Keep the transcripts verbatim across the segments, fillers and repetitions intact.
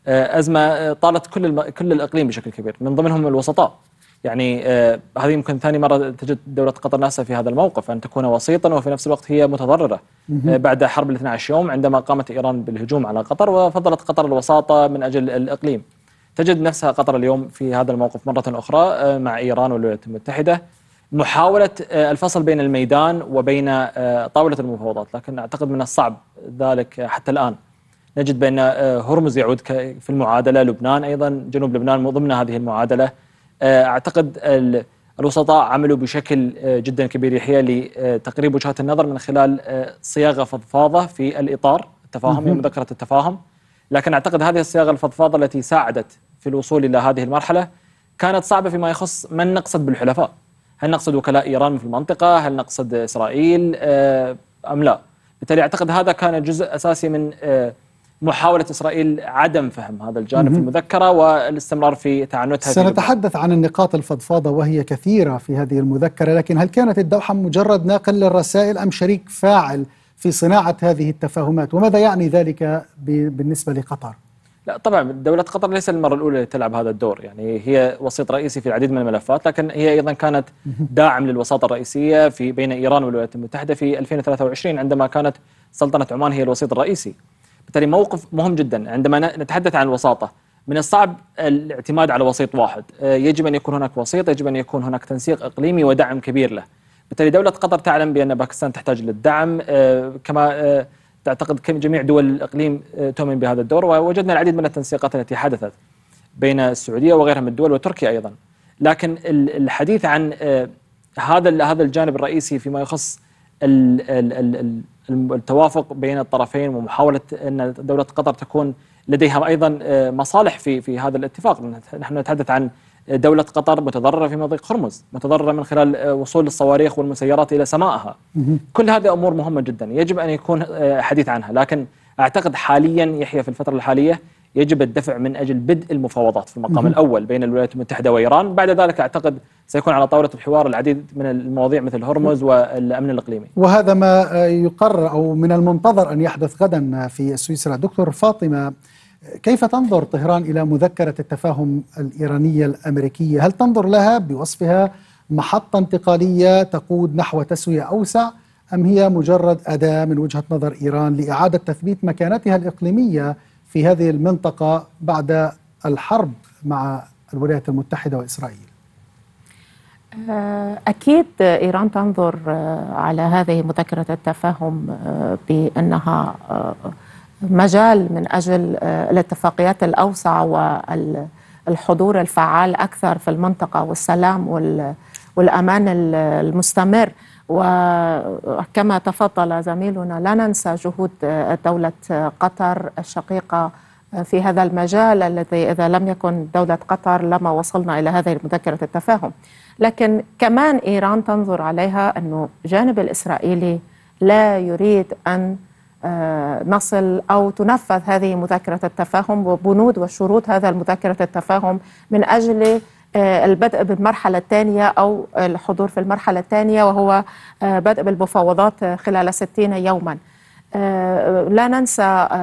أزمة طالت كل الم... كل الإقليم بشكل كبير، من ضمنهم الوسطاء. يعني آه هذه يمكن ثاني مرة تجد دولة قطر نفسها في هذا الموقف، أن تكون وسيطا وفي نفس الوقت هي متضررة آه بعد حرب الاثنى عشر يوم، عندما قامت إيران بالهجوم على قطر وفضلت قطر الوساطة من أجل الإقليم. تجد نفسها قطر اليوم في هذا الموقف مرة أخرى آه مع إيران والولايات المتحدة، محاولة آه الفصل بين الميدان وبين آه طاولة المفاوضات. لكن أعتقد من الصعب ذلك حتى الآن. نجد بأن هرمز يعود في المعادلة، لبنان أيضا، جنوب لبنان ضمن هذه المعادلة. أعتقد الوسطاء عملوا بشكل جدا كبير يحيى لتقريب وجهات النظر من خلال صياغة فضفاضة في الإطار التفاهمي ومذكرة التفاهم. لكن أعتقد هذه الصياغة الفضفاضة التي ساعدت في الوصول إلى هذه المرحلة كانت صعبة فيما يخص من نقصد بالحلفاء. هل نقصد وكلاء إيران في المنطقة؟ هل نقصد إسرائيل أم لا؟ بالتالي أعتقد هذا كان جزء أساسي من محاولة إسرائيل عدم فهم هذا الجانب في المذكرة والاستمرار في تعنتها. سنتحدث عن النقاط الفضفاضة وهي كثيرة في هذه المذكرة، لكن هل كانت الدوحة مجرد ناقل للرسائل أم شريك فاعل في صناعة هذه التفاهمات؟ وماذا يعني ذلك بالنسبة لقطر؟ لا طبعا دولة قطر ليس المرة الأولى التي تلعب هذا الدور، يعني هي وسيط رئيسي في العديد من الملفات، لكن هي أيضا كانت داعم للوساطة الرئيسية في بين إيران والولايات المتحدة في ألفين وثلاثة وعشرين عندما كانت سلطنة عمان هي الوسيط الرئيسي. بالتالي موقف مهم جدا. عندما نتحدث عن الوساطة من الصعب الاعتماد على وسيط واحد، يجب أن يكون هناك وسيط، يجب أن يكون هناك تنسيق إقليمي ودعم كبير له. بالتالي دولة قطر تعلم بأن باكستان تحتاج للدعم، كما تعتقد جميع دول الإقليم تؤمن بهذا الدور، ووجدنا العديد من التنسيقات التي حدثت بين السعودية وغيرها من الدول وتركيا أيضا. لكن الحديث عن هذا هذا الجانب الرئيسي فيما يخص التوافق بين الطرفين ومحاولة أن دولة قطر تكون لديها أيضا مصالح في في هذا الاتفاق. نحن نتحدث عن دولة قطر متضررة في مضيق هرمز، متضررة من خلال وصول الصواريخ والمسيرات إلى سمائها. كل هذه أمور مهمة جدا يجب أن يكون حديث عنها. لكن أعتقد حاليا يحيى في الفترة الحالية يجب الدفع من أجل بدء المفاوضات في المقام الأول بين الولايات المتحدة وإيران. بعد ذلك أعتقد سيكون على طاولة الحوار العديد من المواضيع مثل هرمز والأمن الإقليمي، وهذا ما يقرر أو من المنتظر أن يحدث غدا في سويسرا. دكتور فاطمة، كيف تنظر طهران إلى مذكرة التفاهم الإيرانية الأمريكية؟ هل تنظر لها بوصفها محطة انتقالية تقود نحو تسوية أوسع، أم هي مجرد أداة من وجهة نظر إيران لإعادة تثبيت مكانتها الإقليمية في هذه المنطقة بعد الحرب مع الولايات المتحدة وإسرائيل؟ أكيد إيران تنظر على هذه مذكرة التفاهم بأنها مجال من أجل الاتفاقيات الأوسع والحضور الفعال أكثر في المنطقة والسلام والأمان المستمر. وكما تفضل زميلنا لا ننسى جهود دولة قطر الشقيقة في هذا المجال الذي إذا لم يكن دولة قطر لما وصلنا إلى هذه مذكرة التفاهم. لكن كمان إيران تنظر عليها أنه الجانب الإسرائيلي لا يريد أن نصل أو تنفذ هذه مذكرة التفاهم وبنود وشروط هذا المذكرة التفاهم من أجل البدء بالمرحلة الثانية أو الحضور في المرحلة الثانية، وهو بدء بالمفاوضات خلال ستين يوما. لا ننسى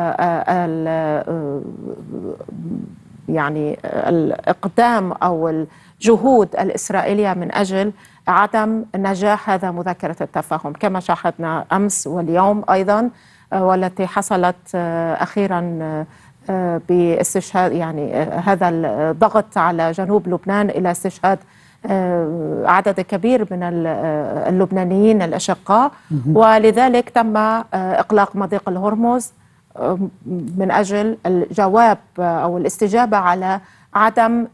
يعني الإقدام أو الجهود الإسرائيلية من أجل عدم نجاح هذا مذكرة التفاهم كما شاهدنا أمس واليوم أيضا، والتي حصلت أخيرا باستشهاد يعني هذا الضغط على جنوب لبنان إلى استشهاد عدد كبير من اللبنانيين الأشقاء، ولذلك تم إغلاق مضيق الهرمز من أجل الجواب أو الاستجابة على عدم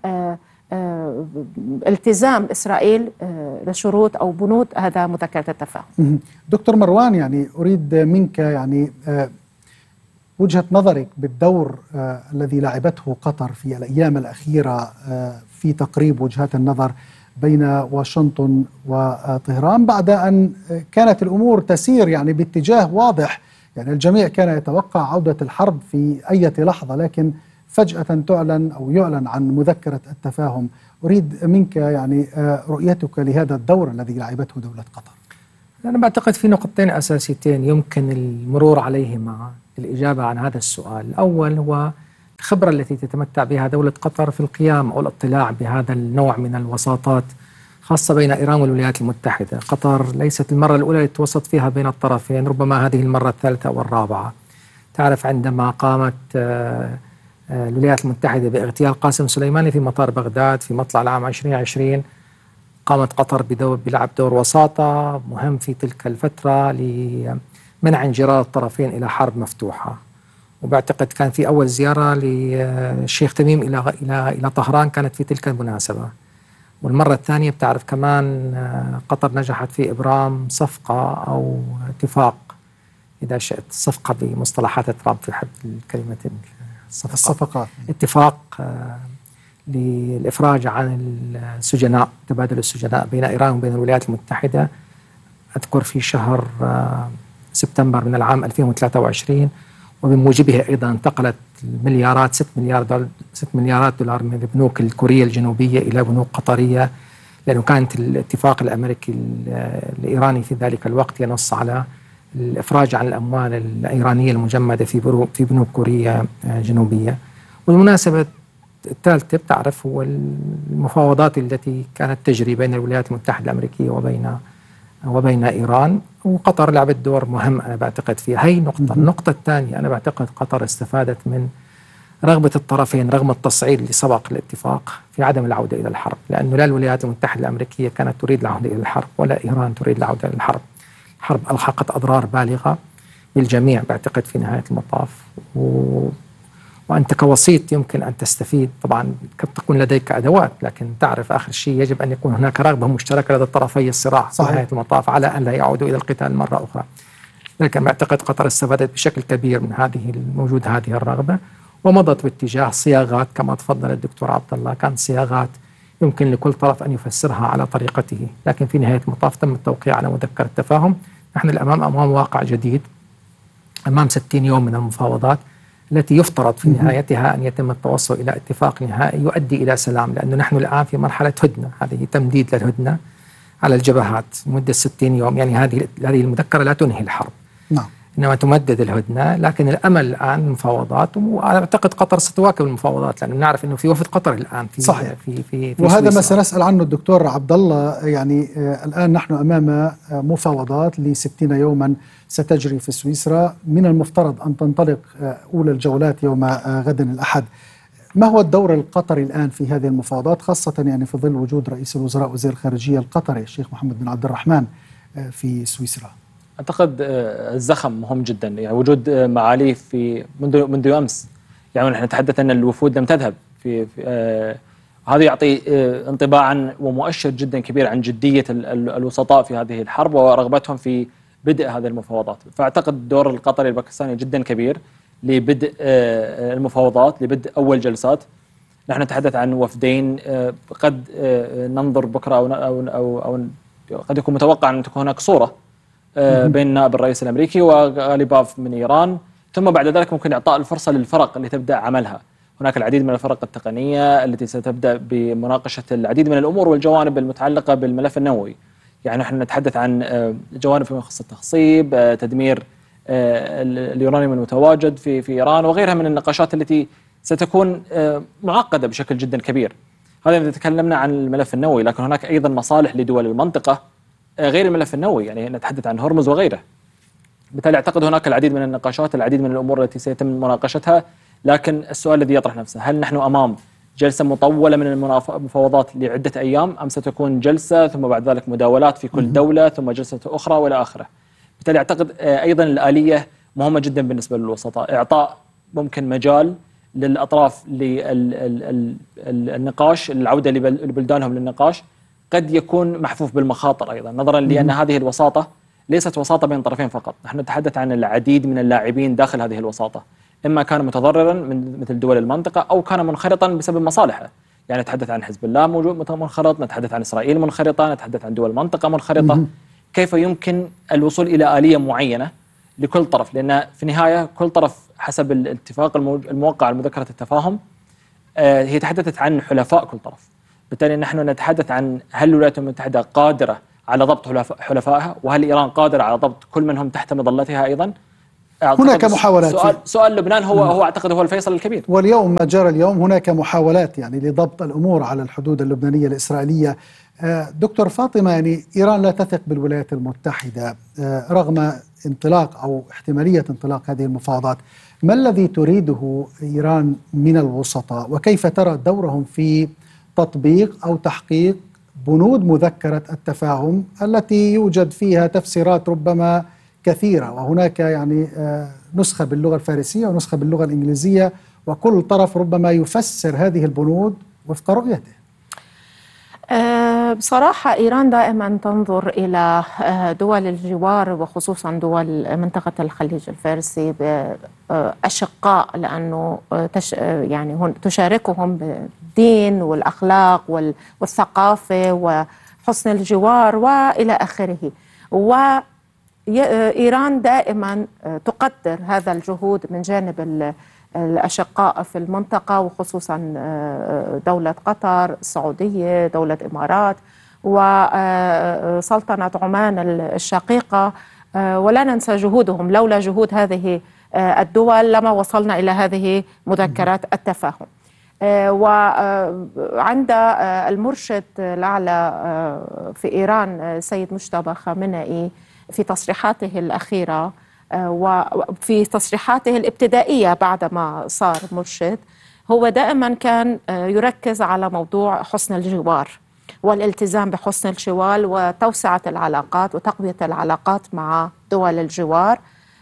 التزام إسرائيل لشروط أو بنود هذا مذكرة التفاهم. دكتور مروان، يعني أريد منك يعني وجهة نظرك بالدور الذي لعبته قطر في الأيام الأخيرة في تقريب وجهات النظر بين واشنطن وطهران بعد أن كانت الأمور تسير يعني باتجاه واضح. يعني الجميع كان يتوقع عودة الحرب في أي لحظة، لكن فجأة تعلن أو يعلن عن مذكرة التفاهم. أريد منك يعني رؤيتك لهذا الدور الذي لعبته دولة قطر. أنا بعتقد في نقطتين أساسيتين يمكن المرور عليهما للإجابة عن هذا السؤال. الأول هو الخبرة التي تتمتع بها دولة قطر في القيام أو الاطلاع بهذا النوع من الوساطات، خاصة بين إيران والولايات المتحدة. قطر ليست المرة الأولى التي توسط فيها بين الطرفين، ربما هذه المرة الثالثة أو الرابعة. تعرف عندما قامت الولايات المتحدة باغتيال قاسم سليماني في مطار بغداد في مطلع العام ألفين وعشرين، قامت قطر بدور بلعب دور وساطة مهم في تلك الفترة لمنع انجرار الطرفين إلى حرب مفتوحة. وبعتقد كان في أول زيارة للشيخ تميم إلى إلى إلى طهران كانت في تلك المناسبة. والمرة الثانية بتعرف كمان قطر نجحت في إبرام صفقة أو اتفاق، إذا شئت صفقة بمصطلحات ترامب في حد الكلمة الصفقات, الصفقات. اتفاق للإفراج عن السجناء، تبادل السجناء بين إيران وبين الولايات المتحدة، أذكر في شهر سبتمبر من العام ألفين وثلاثة وعشرين، وبموجبه أيضا انتقلت المليارات ست مليار دولار ست مليارات دولار من البنوك الكورية الجنوبية إلى بنوك قطرية، لأنه كانت الاتفاق الأمريكي الإيراني في ذلك الوقت ينص على الإفراج عن الأموال الإيرانية المجمدة في في بنوك كورية جنوبية. والمناسبة الثالثة بتعرف هو المفاوضات التي كانت تجري بين الولايات المتحدة الأمريكية وبين وبين إيران، وقطر لعبت دور مهم أنا بعتقد فيها. هي نقطة. النقطة الثانية أنا بعتقد قطر استفادت من رغبة الطرفين رغم التصعيد اللي سبق الاتفاق في عدم العودة إلى الحرب، لأنه لا الولايات المتحدة الأمريكية كانت تريد العودة إلى الحرب ولا إيران تريد العودة إلى الحرب. الحرب ألحقت أضرار بالغة بالجميع بعتقد في نهاية المطاف، و... وأنت كوسيط يمكن أن تستفيد. طبعا قد تكون لديك أدوات، لكن تعرف آخر شيء يجب أن يكون هناك رغبة مشتركة لدى طرفي الصراع في نهاية المطاف على أن لا يعودوا إلى القتال مرة أخرى. لكن بعتقد قطر استفادت بشكل كبير من هذه الموجود هذه الرغبة، ومضت باتجاه صياغات كما تفضل الدكتور عبد الله، كانت صياغات يمكن لكل طرف أن يفسرها على طريقته، لكن في نهاية المطاف تم التوقيع على مذكرة تفاهم. نحن الأمام أمام واقع جديد، أمام ستين يوم من المفاوضات التي يفترض في نهايتها أن يتم التوصل إلى اتفاق نهائي يؤدي إلى سلام، لأنه نحن الآن في مرحلة هدنة، هذه تمديد للهدنة على الجبهات مدة ستين يوم. يعني هذه هذه المذكرة لا تنهي الحرب، نعم، إنما تمدد الهدنة، لكن الأمل الآن المفاوضات، وأعتقد قطر ستواكب المفاوضات لأنه نعرف أنه في وفد قطر الآن في صحيح. في في, في وهذا سويسرا. ما سنسأل عنه الدكتور عبد الله. يعني آه الآن نحن أمام آه مفاوضات لستين يوما ستجري في سويسرا، من المفترض أن تنطلق آه أولى الجولات يوم آه غد الأحد. ما هو الدور القطري الآن في هذه المفاوضات، خاصة يعني في ظل وجود رئيس الوزراء وزير الخارجية القطري الشيخ محمد بن عبد الرحمن آه في سويسرا؟ أعتقد الزخم مهم جدا، يعني وجود معاليه في منذ منذ أمس. يعني نحن نتحدث أن الوفود لم تذهب في, في آه هذا يعطي آه انطباعا ومؤشر جدا كبير عن جدية الوسطاء في هذه الحرب ورغبتهم في بدء هذه المفاوضات. فأعتقد الدور القطري الباكستاني جدا كبير لبدء آه المفاوضات، لبدء أول جلسات. نحن نتحدث عن وفدين آه قد آه ننظر بكرة أو, أو, أو, أو قد يكون متوقع أن تكون هناك صورة بين نائب الرئيس الأمريكي وغاليباف من إيران، ثم بعد ذلك ممكن إعطاء الفرصة للفرق اللي تبدأ عملها. هناك العديد من الفرق التقنية التي ستبدأ بمناقشة العديد من الأمور والجوانب المتعلقة بالملف النووي. يعني نحن نتحدث عن جوانب فيما يخص التخصيب، تدمير اليورانيوم المتواجد في في إيران، وغيرها من النقاشات التي ستكون معقدة بشكل جدا كبير. هذا إذا تكلمنا عن الملف النووي، لكن هناك أيضا مصالح لدول المنطقة غير الملف النووي، يعني نتحدث عن هرمز وغيره. بالتالي أعتقد هناك العديد من النقاشات، العديد من الأمور التي سيتم مناقشتها. لكن السؤال الذي يطرح نفسه، هل نحن أمام جلسة مطولة من المفاوضات لعدة أيام، أم ستكون جلسة ثم بعد ذلك مداولات في كل دولة ثم جلسة أخرى وإلى آخره؟ بالتالي أعتقد أيضا الآلية مهمة جدا بالنسبة للوسطاء، إعطاء ممكن مجال للأطراف للنقاش، العودة لبلدانهم للنقاش، قد يكون محفوف بالمخاطر أيضا، نظرا لأن هذه الوساطة ليست وساطة بين طرفين فقط. نحن نتحدث عن العديد من اللاعبين داخل هذه الوساطة، إما كان متضررا من مثل دول المنطقة أو كان منخرطا بسبب مصالحه. يعني نتحدث عن حزب الله موجود منخرط، نتحدث عن إسرائيل منخرطة، نتحدث عن دول المنطقة منخرطة. كيف يمكن الوصول إلى آلية معينة لكل طرف؟ لأن في النهاية كل طرف حسب الاتفاق الموقع على مذكرة التفاهم هي تحدثت عن حلفاء كل طرف. بالتالي نحن نتحدث عن هل الولايات المتحدة قادرة على ضبط حلفائها، وهل إيران قادرة على ضبط كل منهم تحت مظلتها أيضا. هناك محاولات. سؤال, سؤال لبنان هو هو أعتقد هو الفيصل الكبير. واليوم ما جرى اليوم هناك محاولات يعني لضبط الأمور على الحدود اللبنانية الإسرائيلية. دكتور فاطمة، يعني إيران لا تثق بالولايات المتحدة رغم انطلاق أو احتمالية انطلاق هذه المفاوضات. ما الذي تريده إيران من الوسطاء، وكيف ترى دورهم في تطبيق أو تحقيق بنود مذكرة التفاهم التي يوجد فيها تفسيرات ربما كثيرة، وهناك يعني نسخة باللغة الفارسية ونسخة باللغة الإنجليزية، وكل طرف ربما يفسر هذه البنود وفق رؤيته؟ بصراحة إيران دائما تنظر إلى دول الجوار وخصوصا دول منطقة الخليج الفارسي بأشقاء، لأنه تش يعني تشاركهم بالدين والأخلاق والثقافة وحسن الجوار وإلى آخره. وإيران دائما تقدر هذا الجهود من جانب الأشقاء في المنطقة، وخصوصا دولة قطر، السعودية، دولة الإمارات، وسلطنة عمان الشقيقة. ولا ننسى جهودهم، لولا جهود هذه الدول لما وصلنا إلى هذه مذكرات التفاهم. وعند المرشد الأعلى في إيران سيد مجتبى خامنئي في تصريحاته الأخيرة وفي تصريحاته الابتدائية بعدما صار مرشد، هو دائما كان يركز على موضوع حسن الجوار والالتزام بحسن الجوار وتوسعة العلاقات وتقوية العلاقات مع دول الجوار.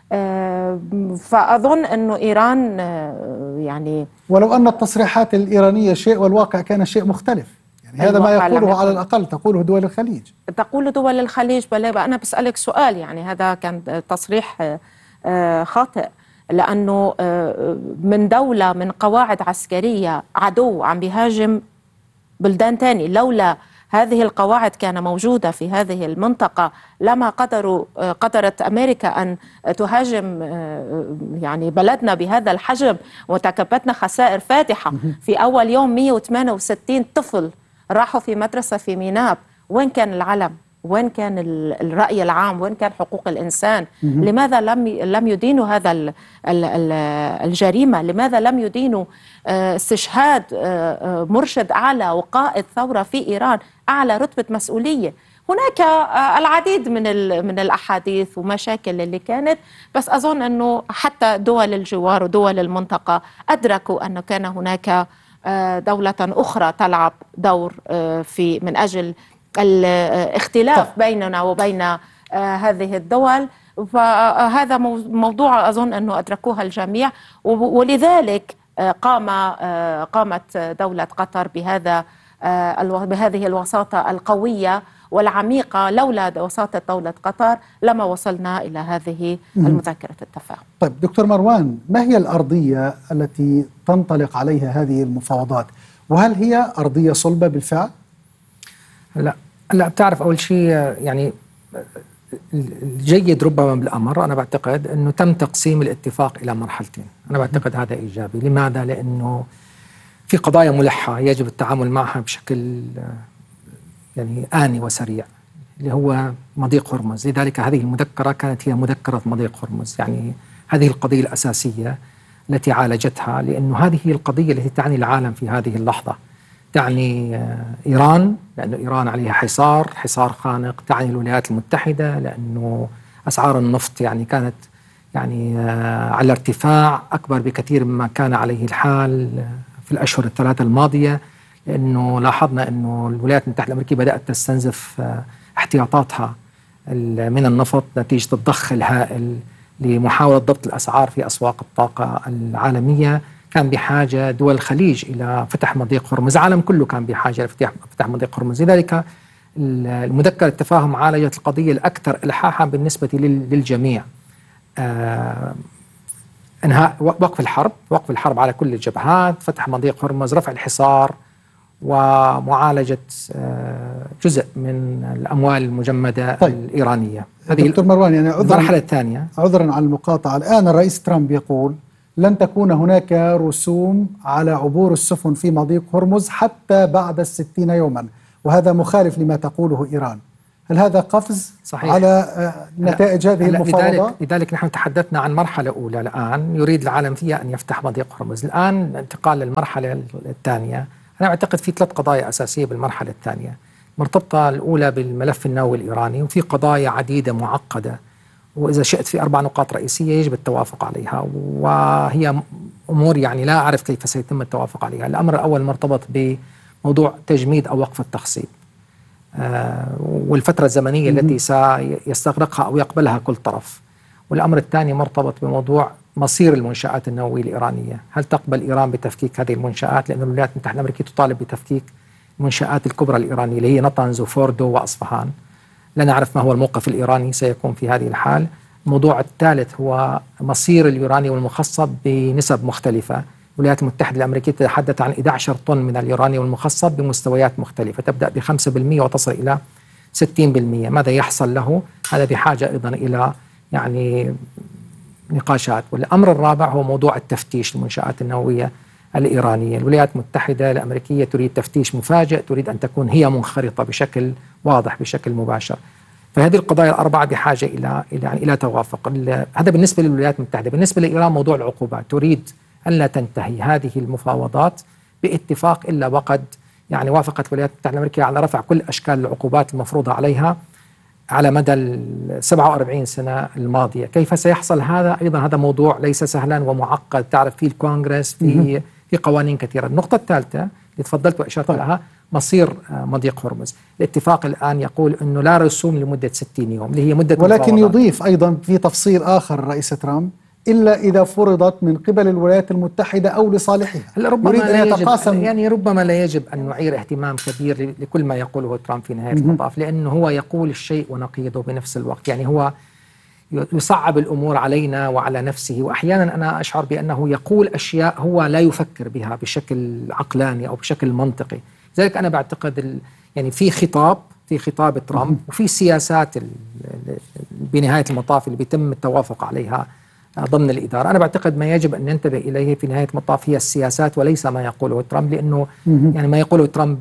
فأظن أنه إيران يعني ولو أن التصريحات الإيرانية شيء والواقع كان شيء مختلف، يعني هذا ما يقوله على الأقل تقوله دول الخليج تقول دول الخليج. بل أنا بسألك سؤال، يعني هذا كان تصريح خاطئ، لأنه من دولة من قواعد عسكرية عدو عم بيهاجم بلدان تاني، لولا هذه القواعد كان موجودة في هذه المنطقة لما قدروا قدرت أمريكا أن تهاجم يعني بلدنا بهذا الحجم، وتكبتنا خسائر فادحة. في أول يوم مئة وثمانية وستين طفل راحوا في مدرسة في ميناب. وين كان العلم؟ وين كان الرأي العام؟ وين كان حقوق الإنسان؟ لماذا لم لم يدينوا هذا الجريمة؟ لماذا لم يدينوا استشهاد مرشد أعلى وقائد ثورة في إيران، أعلى رتبة مسؤولية؟ هناك العديد من من الأحاديث ومشاكل اللي كانت، بس أظن أنه حتى دول الجوار ودول المنطقة أدركوا أنه كان هناك دولة أخرى تلعب دور في من أجل الاختلاف بيننا وبين هذه الدول. فهذا موضوع أظن أنه أدركوها الجميع، ولذلك قام قامت دولة قطر بهذا بهذه الوساطة القوية والعميقة. لولا وساطة دولة قطر لما وصلنا إلى هذه المذكرة التفاهم. طيب دكتور مروان، ما هي الأرضية التي تنطلق عليها هذه المفاوضات؟ وهل هي أرضية صلبة بالفعل؟ لا لا بتعرف، أول شيء يعني الجيد ربما بالأمر، أنا بعتقد أنه تم تقسيم الاتفاق إلى مرحلتين. أنا بعتقد هذا إيجابي. لماذا؟ لأنه في قضايا ملحة يجب التعامل معها بشكل يعني آني وسريع، اللي هو مضيق هرمز. لذلك هذه المذكرة كانت هي مذكرة مضيق هرمز، يعني هذه القضية الأساسية التي عالجتها، لأنه هذه هي القضية التي تعني العالم في هذه اللحظة. تعني إيران لأنه إيران عليها حصار حصار خانق، تعني الولايات المتحدة لأنه أسعار النفط يعني كانت يعني على ارتفاع أكبر بكثير مما كان عليه الحال في الأشهر الثلاثة الماضية، لأنه لاحظنا أنه الولايات المتحدة الأمريكية بدأت تستنزف احتياطاتها من النفط نتيجة الضخ الهائل لمحاولة ضبط الأسعار في أسواق الطاقة العالمية. كان بحاجة دول الخليج إلى فتح مضيق هرمز، العالم كله كان بحاجة إلى فتح مضيق هرمز. لذلك المذكرة التفاهم عالجت القضية الأكثر إلحاحا بالنسبة للجميع. آه انهاء وقف الحرب وقف الحرب على كل الجبهات، فتح مضيق هرمز، رفع الحصار، ومعالجة آه جزء من الأموال المجمدة طيب. الإيرانية. هذه دكتور مروان، يعني المرحلة الثانية. عذرا على المقاطعة، الآن الرئيس ترامب يقول لن تكون هناك رسوم على عبور السفن في مضيق هرمز حتى بعد الستين يوما، وهذا مخالف لما تقوله إيران. هل هذا قفز صحيح. على نتائج هذه المفاوضات؟ لذلك, لذلك نحن تحدثنا عن مرحلة أولى الآن يريد العالم فيها أن يفتح مضيق هرمز. الآن انتقال للمرحلة الثانية، أنا أعتقد في ثلاث قضايا أساسية بالمرحلة الثانية مرتبطة الأولى بالملف النووي الإيراني، وفي قضايا عديدة معقدة، وإذا شئت في أربع نقاط رئيسية يجب التوافق عليها، وهي أمور يعني لا أعرف كيف سيتم التوافق عليها. الأمر الأول مرتبط بموضوع تجميد أو وقف التخصيب آه والفترة الزمنية التي سيستغرقها أو يقبلها كل طرف. والأمر الثاني مرتبط بموضوع مصير المنشآت النووية الإيرانية، هل تقبل إيران بتفكيك هذه المنشآت؟ لأن الولايات المتحدة الأمريكية تطالب بتفكيك المنشآت الكبرى الإيرانية اللي هي نطنز وفوردو وأصفهان. لا نعرف ما هو الموقف الإيراني سيكون في هذه الحال. الموضوع الثالث هو مصير اليورانيوم المخصب بنسب مختلفة. الولايات المتحدة الأمريكية تتحدث عن إحدى عشرة طن من اليورانيوم المخصب بمستويات مختلفة، تبدأ ب خمسة بالمئة وتصل إلى ستين بالمئة. ماذا يحصل له؟ هذا بحاجة أيضا إلى يعني نقاشات. والأمر الرابع هو موضوع التفتيش المنشآت النووية الإيرانية. الولايات المتحدة الأمريكية تريد تفتيش مفاجئ، تريد أن تكون هي منخرطة بشكل واضح بشكل مباشر. فهذه القضايا الأربعة بحاجة إلى يعني إلى توافق. هذا بالنسبة للولايات المتحدة. بالنسبة لإيران موضوع العقوبات، تريد أن لا تنتهي هذه المفاوضات باتفاق إلا وقد يعني وافقت الولايات المتحدة الأمريكية على رفع كل أشكال العقوبات المفروضة عليها على مدى ال سبعة وأربعين سنة الماضية. كيف سيحصل هذا؟ أيضا هذا موضوع ليس سهلا ومعقد، تعرف فيه الكونغرس، في في قوانين كثيرة. النقطة الثالثة اللي تفضلت وأشرت لها مصير مضيق هرمز. الاتفاق الآن يقول أنه لا رسوم لمدة ستين يوم اللي هي مدة ولكن المفاوضات. يضيف أيضا في تفصيل آخر رئيس ترامب إلا إذا فرضت من قبل الولايات المتحدة أو لصالحها. ربما يريد أن يتقاسم، يعني ربما لا يجب أن نعير اهتمام كبير لكل ما يقوله ترامب في نهاية المطاف، لأنه هو يقول الشيء ونقيضه بنفس الوقت. يعني هو يصعب الأمور علينا وعلى نفسه، وأحيانا أنا أشعر بأنه يقول أشياء هو لا يفكر بها بشكل عقلاني أو بشكل منطقي. لذلك أنا بعتقد يعني في خطاب في خطاب ترامب وفي سياسات بنهاية المطاف اللي بيتم التوافق عليها ضمن الإدارة. أنا بعتقد ما يجب أن ننتبه إليه في نهاية المطاف هي السياسات وليس ما يقوله ترامب، لأنه يعني ما يقوله ترامب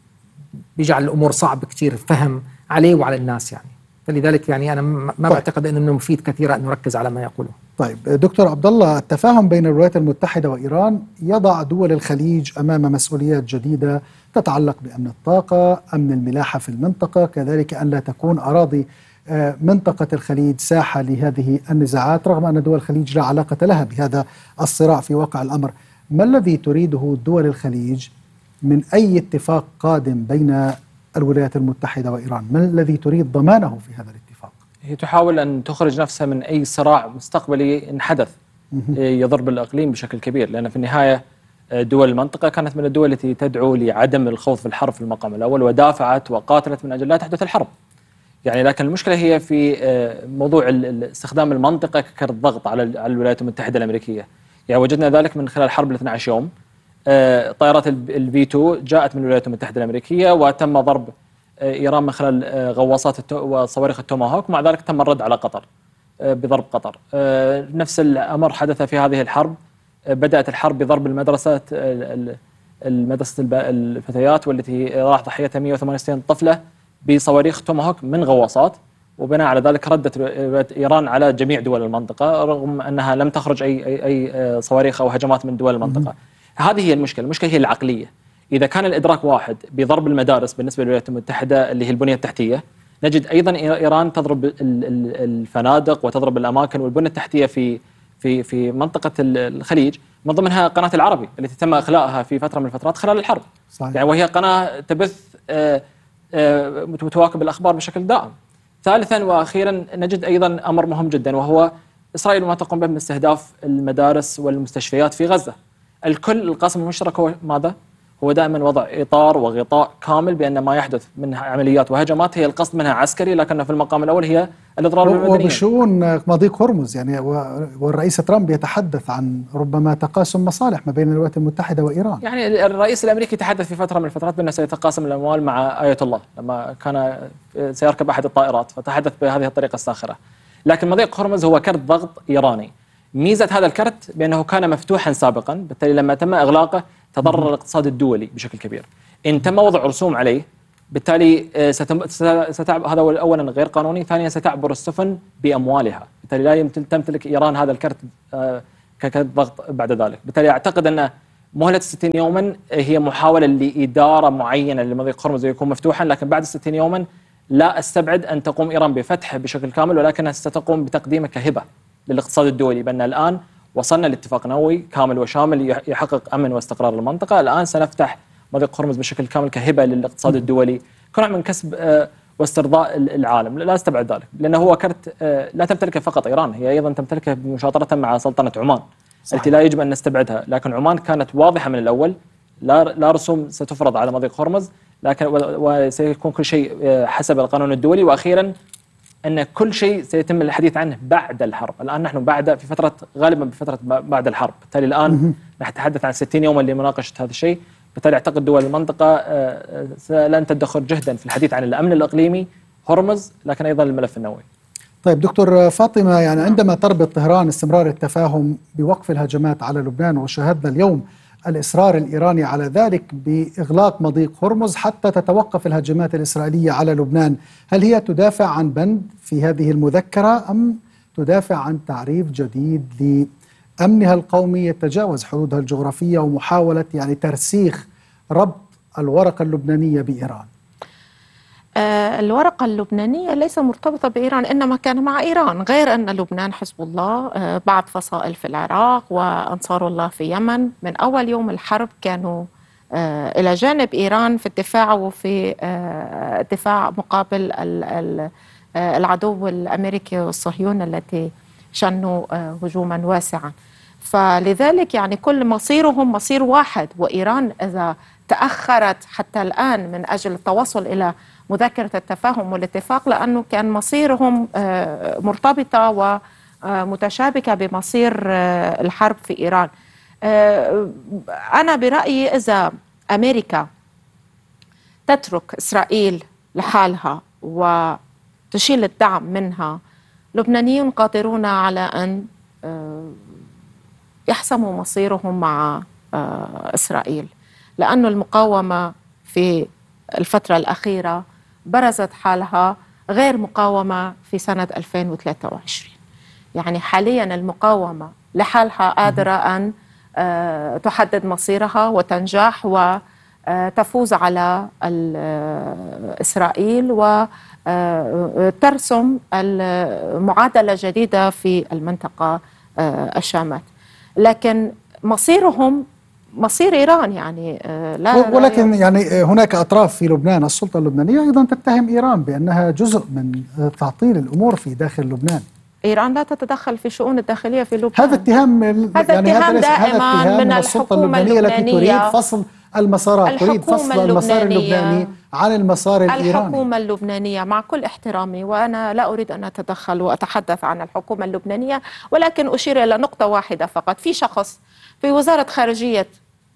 بيجعل الأمور صعب كتير فهم عليه وعلى الناس يعني. فلذلك يعني أنا ما طيب. بعتقد أنه مفيد كثيرا أن نركز على ما يقوله. طيب دكتور عبد الله، التفاهم بين الولايات المتحدة وإيران يضع دول الخليج أمام مسؤوليات جديدة تتعلق بأمن الطاقة، أمن الملاحة في المنطقة، كذلك أن لا تكون أراضي منطقة الخليج ساحة لهذه النزاعات، رغم أن دول الخليج لا علاقة لها بهذا الصراع في واقع الأمر. ما الذي تريده دول الخليج من أي اتفاق قادم بين الولايات المتحدة وإيران؟ ما الذي تريد ضمانه في هذا الاتفاق؟ هي تحاول أن تخرج نفسها من أي صراع مستقبلي إن حدث يضر بالإقليم بشكل كبير، لأن في النهاية دول المنطقة كانت من الدول التي تدعو لعدم الخوض في الحرب في المقام الأول، ودافعت وقاتلت من أجل لا تحدث الحرب. يعني لكن المشكلة هي في موضوع استخدام المنطقة ككرة ضغط على الولايات المتحدة الأمريكية. يعني وجدنا ذلك من خلال حرب الاثنى عشر يوم. طائرات الفي اثنين جاءت من الولايات المتحدة الأمريكية وتم ضرب إيران من خلال غواصات وصواريخ التوماهوك، ومع ذلك تم الرد على قطر بضرب قطر. نفس الأمر حدث في هذه الحرب. بدأت الحرب بضرب المدرسة المدرسة الفتيات والتي راح ضحيتها مئة وثمانية وستين طفلة بصواريخ توماهوك من غواصات، وبناء على ذلك ردت إيران على جميع دول المنطقة رغم أنها لم تخرج أي أي أي صواريخ أو هجمات من دول المنطقة. هذه هي المشكلة. المشكلة هي العقلية. إذا كان الإدراك واحد بضرب المدارس بالنسبة للولايات المتحدة اللي هي البنية التحتية، نجد أيضا إيران تضرب الفنادق وتضرب الأماكن والبنية التحتية في في في منطقة الخليج، من ضمنها قناة العربي التي تم إخلاءها في فترة من الفترات خلال الحرب. صحيح. يعني وهي قناة تبث متواكب الأخبار بشكل دائم. ثالثا وأخيرا نجد أيضا أمر مهم جدا، وهو إسرائيل ما تقوم به من استهداف المدارس والمستشفيات في غزة. الكل القاسم المشترك هو ماذا؟ هو دائما وضع إطار وغطاء كامل بأن ما يحدث من عمليات وهجمات هي القصد منها عسكري، لكن في المقام الأول هي الإضرار بالمدنيين. وبشؤون مضيق هرمز يعني والرئيس ترامب يتحدث عن ربما تقاسم مصالح ما بين الولايات المتحدة وإيران. يعني الرئيس الأمريكي تحدث في فترة من الفترات بأنه سيتقاسم الأموال مع آية الله لما كان سيركب أحد الطائرات، فتحدث بهذه الطريقة الساخرة. لكن مضيق هرمز هو كرت ضغط إيراني. ميزة هذا الكرت بأنه كان مفتوحا سابقا، بالتالي لما تم إغلاقه تضرر الاقتصاد الدولي بشكل كبير. إن تم وضع رسوم عليه بالتالي ستم... ستعب... هذا أولا غير قانوني، ثانيا ستعبر السفن بأموالها، بالتالي لا يمكن تمتلك إيران هذا الكرت ككرت ضغط بعد ذلك. بالتالي أعتقد أن مهلة ستين يوما هي محاولة لإدارة معينة لمضيق هرمز يكون مفتوحا، لكن بعد ستين يوما لا أستبعد أن تقوم إيران بفتحه بشكل كامل، ولكنها ستقوم بتقديمه كهبة للاقتصاد الدولي، بأن الآن وصلنا لاتفاق نووي كامل وشامل يحقق أمن واستقرار المنطقة، الآن سنفتح مضيق هرمز بشكل كامل كهبة للاقتصاد الدولي كنوع من كسب واسترضاء العالم. لا استبعد ذلك، لأنه هو كرت لا تمتلكه فقط إيران، هي أيضا تمتلكه بمشاطرة مع سلطنة عمان صحيح. التي لا يجب أن نستبعدها، لكن عمان كانت واضحة من الأول، لا لا رسوم ستفرض على مضيق هرمز، لكن وسيكون كل شيء حسب القانون الدولي. وأخيرا أن كل شيء سيتم الحديث عنه بعد الحرب. الآن نحن بعد في فترة غالبا بفترة بعد الحرب، بالتالي الآن نتحدث عن ستين يوما لمناقشة هذا الشيء. بالتالي أعتقد دول المنطقة لن تدخر جهدا في الحديث عن الأمن الإقليمي هرمز، لكن أيضا الملف النووي. طيب دكتور فاطمة، يعني عندما تربط طهران استمرار التفاهم بوقف الهجمات على لبنان، وشاهدنا اليوم الإصرار الإيراني على ذلك بإغلاق مضيق هرمز حتى تتوقف الهجمات الإسرائيلية على لبنان، هل هي تدافع عن بند في هذه المذكرة أم تدافع عن تعريف جديد لأمنها القومي يتجاوز حدودها الجغرافية ومحاولة يعني ترسيخ ربط الورقة اللبنانية بإيران؟ آه الورقة اللبنانية ليس مرتبطة بإيران، إنما كان مع إيران، غير أن لبنان حزب الله آه بعض فصائل في العراق وأنصار الله في يمن من أول يوم الحرب كانوا آه إلى جانب إيران في الدفاع وفي آه الدفاع مقابل ال ال آه العدو الأمريكي والصهيوني التي شنوا آه هجوما واسعا. فلذلك يعني كل مصيرهم مصير واحد، وإيران إذا تأخرت حتى الآن من أجل التوصل إلى مذكرة التفاهم والاتفاق، لأنه كان مصيرهم مرتبطة ومتشابكة بمصير الحرب في إيران. أنا برأيي إذا أمريكا تترك إسرائيل لحالها وتشيل الدعم منها، لبنانيون قادرون على أن يحسموا مصيرهم مع إسرائيل، لأن المقاومة في الفترة الأخيرة برزت حالها غير مقاومة في سنة ألفين وثلاثة وعشرين. يعني حاليا المقاومة لحالها قادرة أن تحدد مصيرها وتنجح وتفوز على إسرائيل وترسم معادلة جديدة في المنطقة الشامات. لكن مصيرهم مصير إيران يعني لا ولكن يعني هناك أطراف في لبنان، السلطة اللبنانية أيضا تتهم إيران بأنها جزء من تعطيل الأمور في داخل لبنان. إيران لا تتدخل في شؤون الداخلية في لبنان. هذا اتهام هذا يعني اتهام دائما هذا من, من السلطة اللبنانية التي تريد فصل المسارات، تريد فصل المسار اللبناني عن المسار الإيراني. الحكومة اللبنانية مع كل احترامي، وأنا لا أريد أن أتدخل وأتحدث عن الحكومة اللبنانية، ولكن أشير إلى نقطة واحدة فقط. في شخص في وزارة خارجية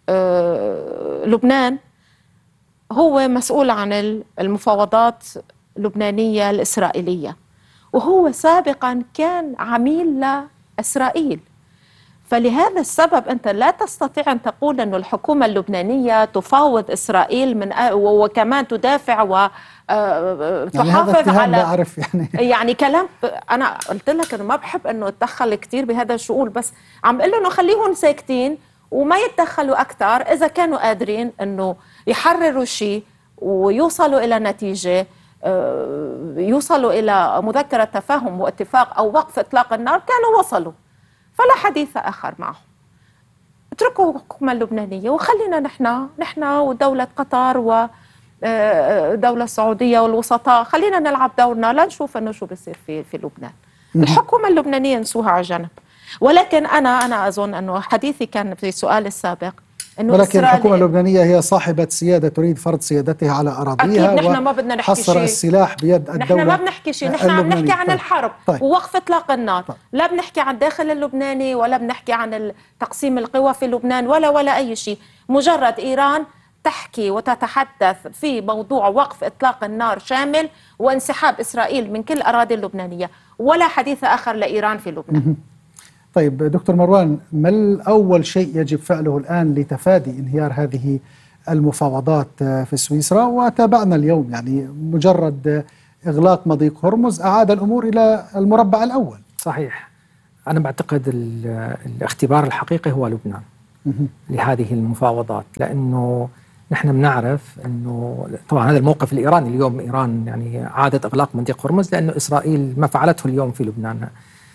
لبنان هو مسؤول عن المفاوضات اللبنانية الإسرائيلية، وهو سابقا كان عميل لإسرائيل. فلهذا السبب أنت لا تستطيع أن تقول أن الحكومة اللبنانية تفاوض إسرائيل من وكمان تدافع وتحافظ يعني على أعرف يعني يعني كلام. أنا قلت لك أنا ما بحب أنه أتدخل كتير بهذا الشؤون، بس عم بقول أنه خليهم ساكتين وما يتدخلوا أكثر إذا كانوا قادرين أنه يحرروا شيء ويوصلوا إلى نتيجة، يوصلوا إلى مذكرة تفاهم واتفاق أو وقف إطلاق النار، كانوا وصلوا، فلا حديث آخر معهم. اتركوا الحكومة اللبنانية وخلينا نحن نحن ودولة قطر ودولة السعودية والوسطاء، خلينا نلعب دورنا، لا نشوف أنه شو بيصير في في لبنان. الحكومة اللبنانية نسوها على جنب. ولكن أنا أنا أظن أنه حديثي كان في السؤال السابق إنه ولكن الحكومة اللبنانية هي صاحبة سيادة، تريد فرض سيادتها على أراضيها. أكيد نحن ما بدنا نحكي شيء، حصر السلاح بيد الدولة. نحن ما بنحكي شيء، نحن عم نحكي عن الحرب طيب. ووقف إطلاق النار. طيب. لا بنحكي عن الداخل اللبناني ولا بنحكي عن تقسيم القوى في لبنان ولا ولا أي شيء. مجرد إيران تحكي وتتحدث في موضوع وقف إطلاق النار شامل وانسحاب إسرائيل من كل الأراضي اللبنانية، ولا حديث آخر لإيران في لبنان. طيب دكتور مروان، ما الأول شيء يجب فعله الآن لتفادي انهيار هذه المفاوضات في سويسرا، وتابعنا اليوم يعني مجرد إغلاق مضيق هرمز أعاد الأمور إلى المربع الأول. صحيح. أنا بعتقد الاختبار الحقيقي هو لبنان لهذه المفاوضات، لأنه نحن بنعرف أنه طبعا هذا الموقف الإيراني اليوم، إيران يعني عادت إغلاق مضيق هرمز لأنه إسرائيل ما فعلته اليوم في لبنان.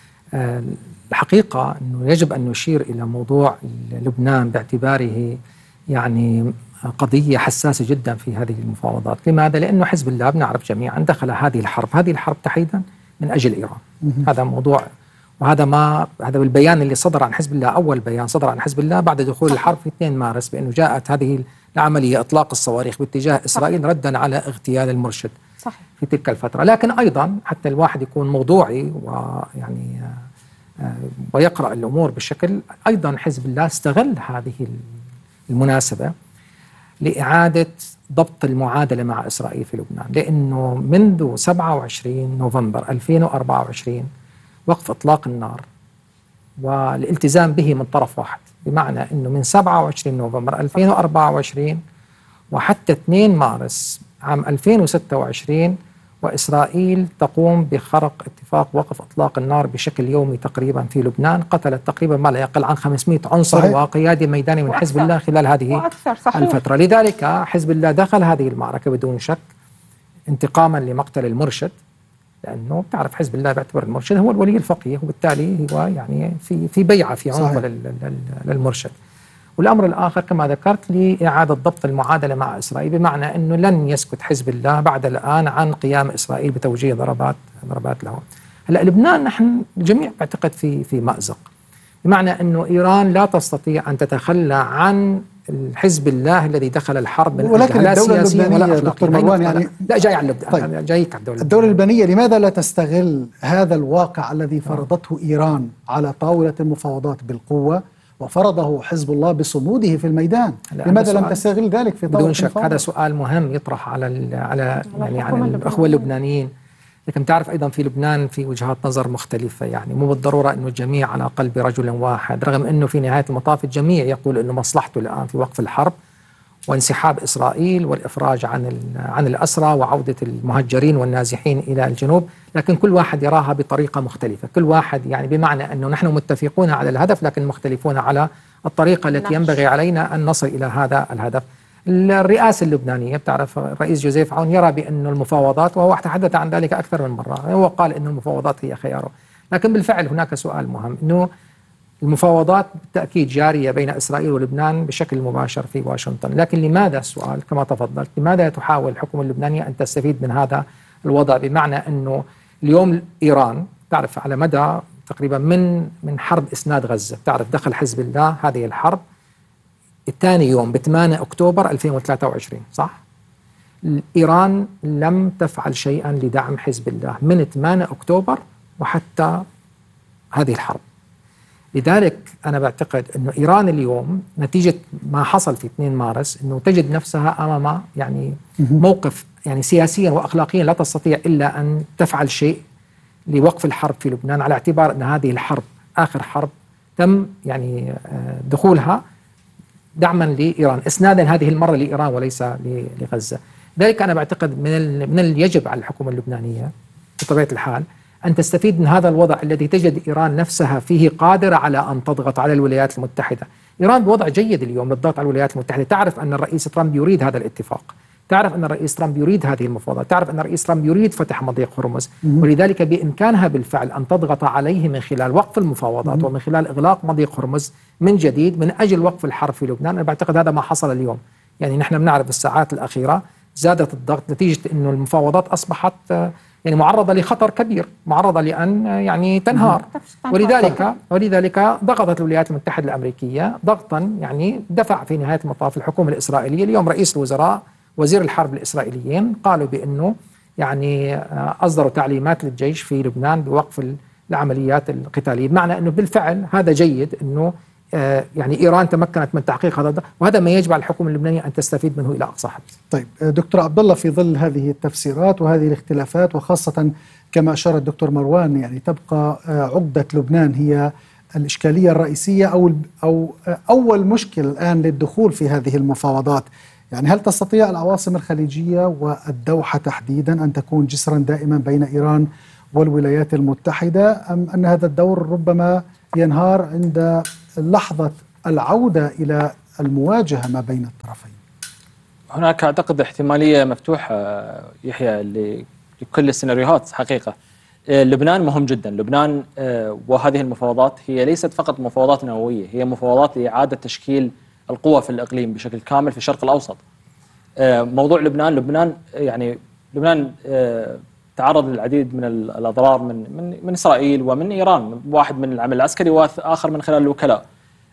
الحقيقة أنه يجب أن نشير إلى موضوع لبنان باعتباره يعني قضية حساسة جدا في هذه المفاوضات. لماذا؟ لأنه حزب الله بنعرف جميعا دخل هذه الحرب هذه الحرب تحديدا من أجل إيران. هذا موضوع، وهذا ما هذا بالبيان اللي صدر عن حزب الله، أول بيان صدر عن حزب الله بعد دخول الحرب في اثنين مارس، بأنه جاءت هذه العملية إطلاق الصواريخ باتجاه إسرائيل ردا على اغتيال المرشد صحيح. في تلك الفترة. لكن أيضا حتى الواحد يكون موضوعي ويعني ويقرأ الأمور بشكل، أيضا حزب الله استغل هذه المناسبة لإعادة ضبط المعادلة مع إسرائيل في لبنان، لأنه منذ سبعة وعشرين نوفمبر ألفين وأربعة وعشرين وقف إطلاق النار والالتزام به من طرف واحد، بمعنى أنه من سبعة وعشرين نوفمبر ألفين وأربعة وعشرين وحتى اثنين مارس عام ألفين وستة وعشرين وإسرائيل تقوم بخرق اتفاق وقف إطلاق النار بشكل يومي تقريبا في لبنان، قتلت تقريبا ما لا يقل عن خمسمئة عنصر صحيح. وقيادي ميداني من حزب الله خلال هذه الفترة. لذلك حزب الله دخل هذه المعركة بدون شك انتقاما لمقتل المرشد، لأنه بتعرف حزب الله بيعتبر المرشد هو الولي الفقيه، وبالتالي هو يعني في في بيعة في عنق للمرشد. والأمر الآخر كما ذكرت لإعادة ضبط المعادلة مع إسرائيل، بمعنى أنه لن يسكت حزب الله بعد الآن عن قيام إسرائيل بتوجيه ضربات ضربات له. هلا لبنان نحن الجميع بعتقد في في مأزق، بمعنى أنه إيران لا تستطيع أن تتخلى عن الحزب الله الذي دخل الحرب من ولكن لا الدولة سياسيا اللبنانية دكتور مروان يعني لا جاي على لبنان طيب. جايك على الدولة الدولة اللبنانية لماذا لا تستغل هذا الواقع الذي فرضته إيران على طاولة المفاوضات بالقوة وفرضه حزب الله بصموده في الميدان؟ لماذا لم تستغل ذلك في طاولة بدون شك المفاوضات؟ هذا سؤال مهم يطرح على على يعني على الأخوة اللبنانيين. لكن تعرف أيضا في لبنان في وجهات نظر مختلفة، يعني مو بالضرورة أنه الجميع على قلب رجل واحد، رغم أنه في نهاية المطاف الجميع يقول أنه مصلحته الآن في وقف الحرب وانسحاب إسرائيل والإفراج عن عن الأسرى وعودة المهجرين والنازحين إلى الجنوب، لكن كل واحد يراها بطريقة مختلفة. كل واحد يعني بمعنى أنه نحن متفقون على الهدف لكن مختلفون على الطريقة التي ينبغي علينا أن نصل إلى هذا الهدف. الرئاسة اللبنانية بتعرف الرئيس جوزيف عون يرى بأن المفاوضات، وهو تحدث عن ذلك أكثر من مرة، هو قال أن المفاوضات هي خياره. لكن بالفعل هناك سؤال مهم، أنه المفاوضات بالتأكيد جارية بين إسرائيل ولبنان بشكل مباشر في واشنطن، لكن لماذا السؤال كما تفضلت، لماذا تحاول الحكومة اللبنانية أن تستفيد من هذا الوضع؟ بمعنى أنه اليوم إيران تعرف على مدى تقريبا من من حرب إسناد غزة، تعرف دخل حزب الله هذه الحرب الثاني يوم ب ثمانية أكتوبر ألفين وثلاثة وعشرين صح؟ إيران لم تفعل شيئا لدعم حزب الله من ثمانية أكتوبر وحتى هذه الحرب. لذلك أنا بعتقد أنه إيران اليوم نتيجة ما حصل في اثنين مارس أنه تجد نفسها أمام يعني موقف يعني سياسيا وأخلاقيا لا تستطيع إلا أن تفعل شيء لوقف الحرب في لبنان، على اعتبار أن هذه الحرب آخر حرب تم يعني دخولها دعما لإيران، إسنادا هذه المرة لإيران وليس لغزة. ذلك أنا بعتقد من من اليجب على الحكومة اللبنانية بطبيعة الحال أن تستفيد من هذا الوضع الذي تجد إيران نفسها فيه قادرة على أن تضغط على الولايات المتحدة. إيران بوضع جيد اليوم للضغط على الولايات المتحدة، تعرف أن الرئيس ترامب يريد هذا الاتفاق، تعرف أن الرئيس ترامب يريد هذه المفاوضات، تعرف أن الرئيس ترامب يريد فتح مضيق هرمز، ولذلك بإمكانها بالفعل أن تضغط عليه من خلال وقف المفاوضات ومن خلال إغلاق مضيق هرمز من جديد من أجل وقف الحرب في لبنان. أنا بعتقد هذا ما حصل اليوم، يعني نحن بنعرف الساعات الأخيرة زادت الضغط نتيجة أنه المفاوضات أصبحت يعني معرضة لخطر كبير، معرضة لأن يعني تنهار، ولذلك ولذلك ضغطت الولايات المتحدة الأمريكية ضغطا يعني دفع في نهاية المطاف الحكومة الإسرائيلية. اليوم رئيس الوزراء وزير الحرب الإسرائيليين قالوا بأنه يعني أصدروا تعليمات للجيش في لبنان بوقف العمليات القتالية، بمعنى أنه بالفعل هذا جيد أنه يعني إيران تمكنت من تحقيق هذا، وهذا ما يجب على الحكومة اللبنانية أن تستفيد منه إلى أقصى حد. طيب دكتور عبد الله، في ظل هذه التفسيرات وهذه الاختلافات، وخاصة كما أشار الدكتور مروان يعني تبقى عقدة لبنان هي الإشكالية الرئيسية أو أو أول مشكل الآن للدخول في هذه المفاوضات، يعني هل تستطيع العواصم الخليجية والدوحة تحديدا أن تكون جسرا دائما بين إيران والولايات المتحدة، أم أن هذا الدور ربما ينهار عند لحظة العودة إلى المواجهة ما بين الطرفين؟ هناك أعتقد احتمالية مفتوحة يحيى لكل السيناريوهات حقيقة. لبنان مهم جدا. لبنان وهذه المفاوضات هي ليست فقط مفاوضات نووية، هي مفاوضات لإعادة تشكيل القوى في الإقليم بشكل كامل في الشرق الأوسط. موضوع لبنان لبنان يعني لبنان تعرض للعديد من الأضرار من من من إسرائيل ومن إيران، واحد من العمل العسكري وآخر من خلال الوكلاء،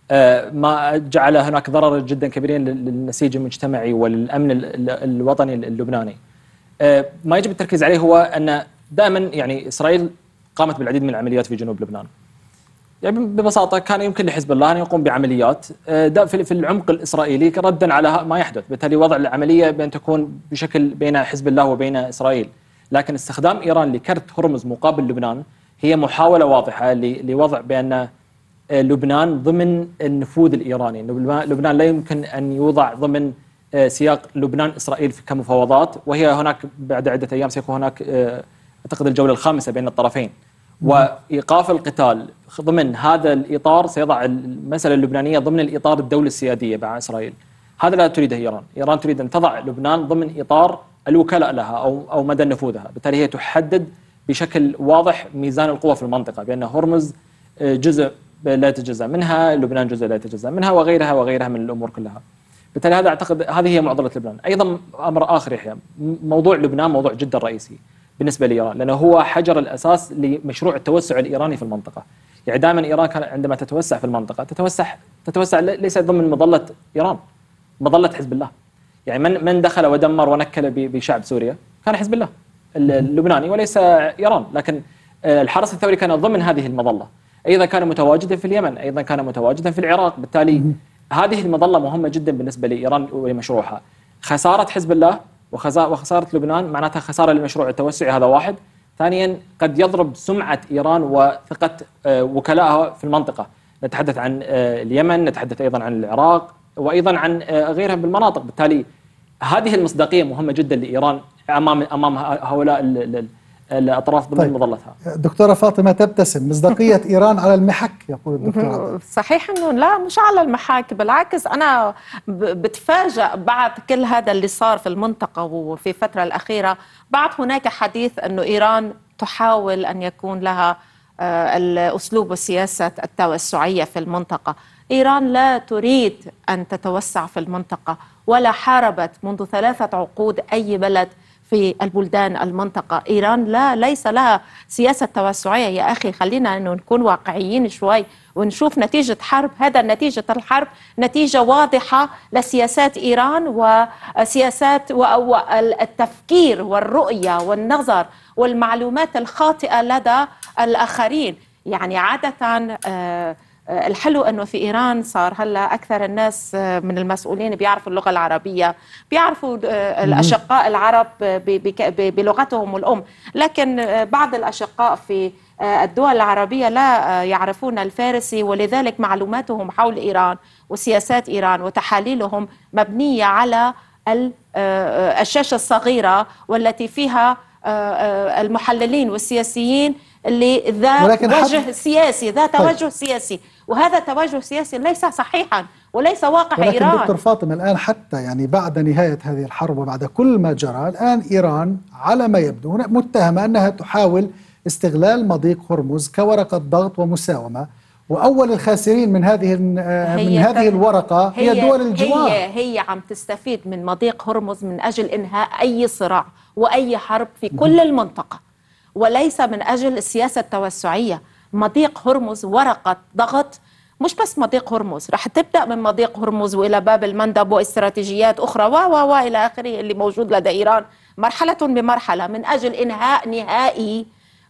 ما جعل هناك ضرر جدا كبيرين للنسيج المجتمعي وللأمن الوطني اللبناني. ما يجب التركيز عليه هو أن دائما يعني إسرائيل قامت بالعديد من العمليات في جنوب لبنان. يعني ببساطة كان يمكن لحزب الله أن يقوم بعمليات في العمق الإسرائيلي ردا على ما يحدث، بالتالي وضع العملية بأن تكون بشكل بين حزب الله وبين إسرائيل. لكن استخدام إيران لكرت هرمز مقابل لبنان هي محاولة واضحة لوضع بأن لبنان ضمن النفوذ الإيراني. لبنان لا يمكن أن يوضع ضمن سياق لبنان إسرائيل كمفاوضات، وهي هناك بعد عدة أيام سيكون هناك أعتقد الجولة الخامسة بين الطرفين، وإيقاف القتال ضمن هذا الإطار سيضع المسألة اللبنانية ضمن الإطار الدولة السيادية مع إسرائيل. هذا لا تريده إيران. إيران تريد أن تضع لبنان ضمن إطار الوكلاء لها أو أو مدى نفوذها، بالتالي هي تحدد بشكل واضح ميزان القوى في المنطقة، بأن هرمز جزء لا يتجزأ منها، لبنان جزء لا يتجزأ منها، وغيرها وغيرها من الأمور كلها. بالتالي هذا أعتقد هذه هي معضلة لبنان. أيضا أمر آخر يحيى، موضوع لبنان موضوع جدا رئيسي بالنسبة لإيران، لأنه هو حجر الأساس لمشروع التوسع الإيراني في المنطقة. يعني دائما إيران كان عندما تتوسع في المنطقة تتوسع تتوسع ليس ضمن مظلة إيران، مظلة حزب الله. يعني من من دخل ودمر ونكل بشعب سوريا كان حزب الله اللبناني وليس إيران، لكن الحرس الثوري كان ضمن هذه المظلة. أيضا كان متواجدا في اليمن، أيضا كان متواجدا في العراق. بالتالي هذه المظلة مهمة جدا بالنسبة لإيران ولمشروعها. خسارة حزب الله وخسارة لبنان معناتها خسارة للمشروع التوسعي، هذا واحد. ثانيا قد يضرب سمعة إيران وثقة وكلائها في المنطقة. نتحدث عن اليمن، نتحدث أيضا عن العراق، وأيضا عن غيرها بالمناطق. بالتالي هذه المصداقية مهمة جدا لإيران أمام أمام هؤلاء الأطراف ضمن طيب. مظلتها. دكتورة فاطمة تبتسم، مصداقية إيران على المحك يقول الدكتور. صحيح أنه لا، مش على المحك، بالعكس أنا بتفاجأ بعد كل هذا اللي صار في المنطقة وفي الفترة الأخيرة، بعد هناك حديث أنه إيران تحاول أن يكون لها الأسلوب والسياسة التوسعية في المنطقة. إيران لا تريد أن تتوسع في المنطقة، ولا حاربت منذ ثلاثة عقود أي بلد في البلدان المنطقة. إيران لا ليس لها سياسة توسعية يا أخي، خلينا أنه نكون واقعيين شوي ونشوف نتيجة حرب. هذا نتيجة الحرب نتيجة واضحة لسياسات إيران وسياسات والتفكير والرؤية والنظر والمعلومات الخاطئة لدى الآخرين. يعني عادة آه الحلو أنه في إيران صار هلا أكثر الناس من المسؤولين بيعرفوا اللغة العربية، بيعرفوا الأشقاء العرب بلغتهم الأم، لكن بعض الأشقاء في الدول العربية لا يعرفون الفارسي، ولذلك معلوماتهم حول إيران وسياسات إيران وتحاليلهم مبنية على الشاشة الصغيرة والتي فيها المحللين والسياسيين اللي ذات وجه سياسي، ذات توجه طيب. سياسي، وهذا توجه سياسي ليس صحيحا وليس واقع ولكن إيران. دكتور فاطمة، الآن حتى يعني بعد نهاية هذه الحرب وبعد كل ما جرى، الآن إيران على ما يبدو متهمة أنها تحاول استغلال مضيق هرمز كورقة ضغط ومساومة، وأول الخاسرين من هذه من هذه الورقة هي, هي دول الجوار. هي هي عم تستفيد من مضيق هرمز من أجل إنهاء أي صراع وأي حرب في كل المنطقة، وليس من أجل السياسة التوسعية. مضيق هرمز ورقة ضغط، مش بس مضيق هرمز، رح تبدأ من مضيق هرمز وإلى باب المندب واستراتيجيات أخرى و و و إلى آخره اللي موجود لدى إيران مرحلة بمرحلة من أجل إنهاء نهائي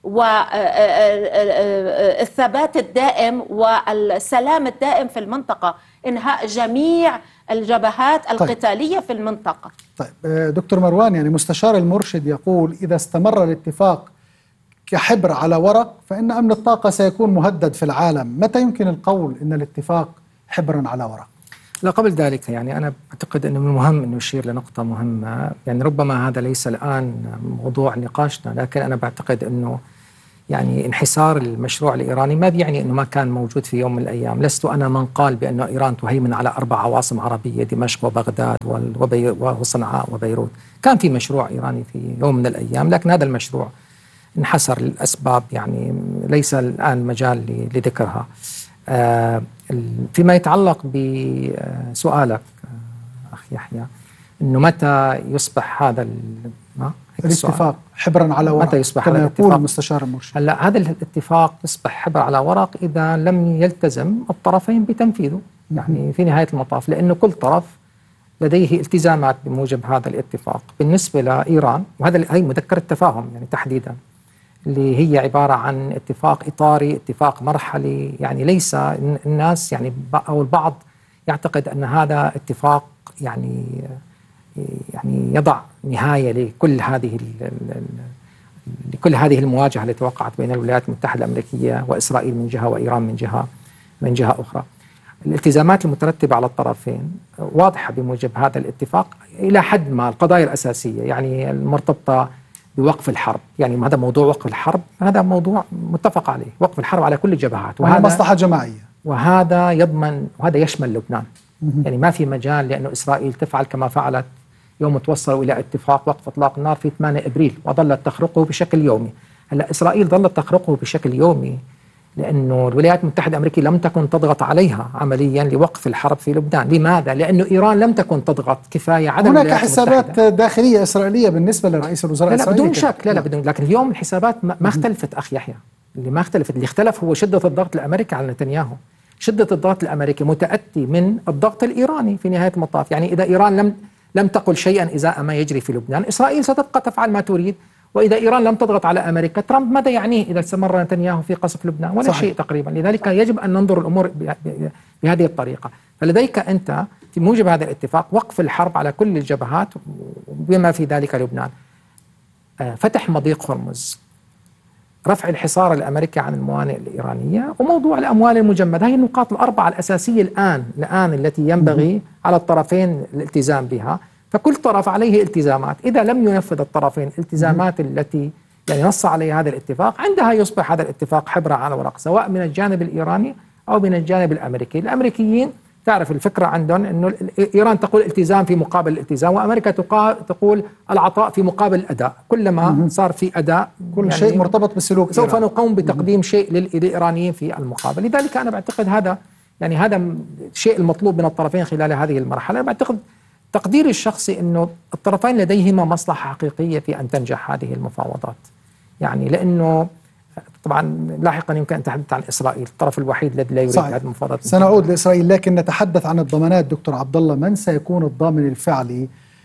والثبات الدائم والسلام الدائم في المنطقة، إنهاء جميع الجبهات القتالية طيب. في المنطقة. طيب دكتور مروان، يعني مستشار المرشد يقول إذا استمر الاتفاق كحبر على ورق فإن أمن الطاقة سيكون مهدد في العالم. متى يمكن القول إن الاتفاق حبر على ورق؟ لا، قبل ذلك يعني أنا أعتقد أنه من المهم أن نشير لنقطة مهمة. يعني ربما هذا ليس الآن موضوع نقاشنا، لكن أنا بعتقد أنه يعني انحسار المشروع الإيراني ما بيعني أنه ما كان موجود في يوم من الأيام. لست أنا من قال بأن إيران تهيمن على أربع عواصم عربية، دمشق وبغداد وصنعاء وبيروت. كان في مشروع إيراني في يوم من الأيام، لكن هذا المشروع انحسر للأسباب يعني ليس الآن مجال لذكرها. آه فيما يتعلق بسؤالك أخي يحيى أنه متى يصبح هذا الاتفاق حبرا على ورق، متى يصبح كما هذا يقول الاتفاق المستشار المرشد؟ هلا هذا الاتفاق يصبح حبر على ورق إذا لم يلتزم الطرفين بتنفيذه، يعني في نهاية المطاف، لأنه كل طرف لديه التزامات بموجب هذا الاتفاق. بالنسبة لإيران، وهذا هي مذكرة تفاهم يعني تحديدا، اللي هي عبارة عن اتفاق إطاري، اتفاق مرحلي، يعني ليس الناس يعني أو البعض يعتقد أن هذا اتفاق يعني يعني يضع نهاية لكل هذه لكل هذه المواجهة التي وقعت بين الولايات المتحدة الأمريكية وإسرائيل من جهة وإيران من جهة من جهة أخرى. الالتزامات المترتبة على الطرفين واضحة بموجب هذا الاتفاق إلى حد ما. القضايا الأساسية يعني المرتبطة بوقف الحرب، يعني هذا موضوع وقف الحرب، هذا موضوع متفق عليه، وقف الحرب على كل الجبهات، وهذا مصلحة جماعية، وهذا يضمن وهذا يشمل لبنان. يعني ما في مجال لأنه إسرائيل تفعل كما فعلت يوم توصلوا إلى اتفاق وقف إطلاق النار في ثمانية أبريل وظلت تخرقه بشكل يومي. هلا إسرائيل ظلت تخرقه بشكل يومي لأنه الولايات المتحدة الأمريكية لم تكن تضغط عليها عمليا لوقف الحرب في لبنان. لماذا؟ لأنه إيران لم تكن تضغط كفاية على هناك الولايات حسابات المتحدة. داخلية إسرائيلية بالنسبة لرئيس الوزراء لا, لا بدون شك، لا لا بدون. بدون لكن اليوم الحسابات ما اختلفت أخي يحيى. اللي ما اختلفت، اللي اختلف هو شدة الضغط الأمريكي على نتنياهو. شدة الضغط الأمريكي متأتي من الضغط الإيراني في نهاية المطاف. يعني إذا إيران لم لم تقل شيئا إزاء ما يجري في لبنان، إسرائيل ستبقى تفعل ما تريد. وإذا إيران لم تضغط على أمريكا، ترامب ماذا يعنيه إذا استمر نتنياهو في قصف لبنان؟ ولا صحيح. شيء تقريبا. لذلك يجب أن ننظر الأمور بهذه الطريقة. فلديك أنت في موجب هذا الاتفاق وقف الحرب على كل الجبهات بما في ذلك لبنان، فتح مضيق هرمز، رفع الحصار الأمريكي عن الموانئ الإيرانية، وموضوع الأموال المجمدة. هذه النقاط الأربعة الأساسية الآن الآن التي ينبغي على الطرفين الالتزام بها. فكل طرف عليه التزامات، إذا لم ينفذ الطرفين الالتزامات التي يعني نص عليها هذا الاتفاق، عندها يصبح هذا الاتفاق حبر على ورق، سواء من الجانب الإيراني أو من الجانب الأمريكي. الأمريكيين تعرف الفكرة عندهم أنه إيران تقول التزام في مقابل الالتزام، وأمريكا تقول العطاء في مقابل الأداء. كلما صار في أداء كل يعني شيء مرتبط بالسلوك سوف إيران. نقوم بتقديم شيء للإيرانيين في المقابل. لذلك أنا بعتقد هذا يعني هذا الشيء المطلوب من الطرفين خلال هذه المرحلة. أنا بعتقد تقديري الشخصي أنه الطرفين لديهما مصلحة حقيقية في أن تنجح هذه المفاوضات. يعني لأنه طبعا لاحقا يمكن أن تحدث عن إسرائيل، الطرف الوحيد الذي لا يريد هذه المفاوضات. سنعود لإسرائيل، لكن نتحدث عن الضمانات. دكتور عبد الله، من سيكون الضامن الفعلي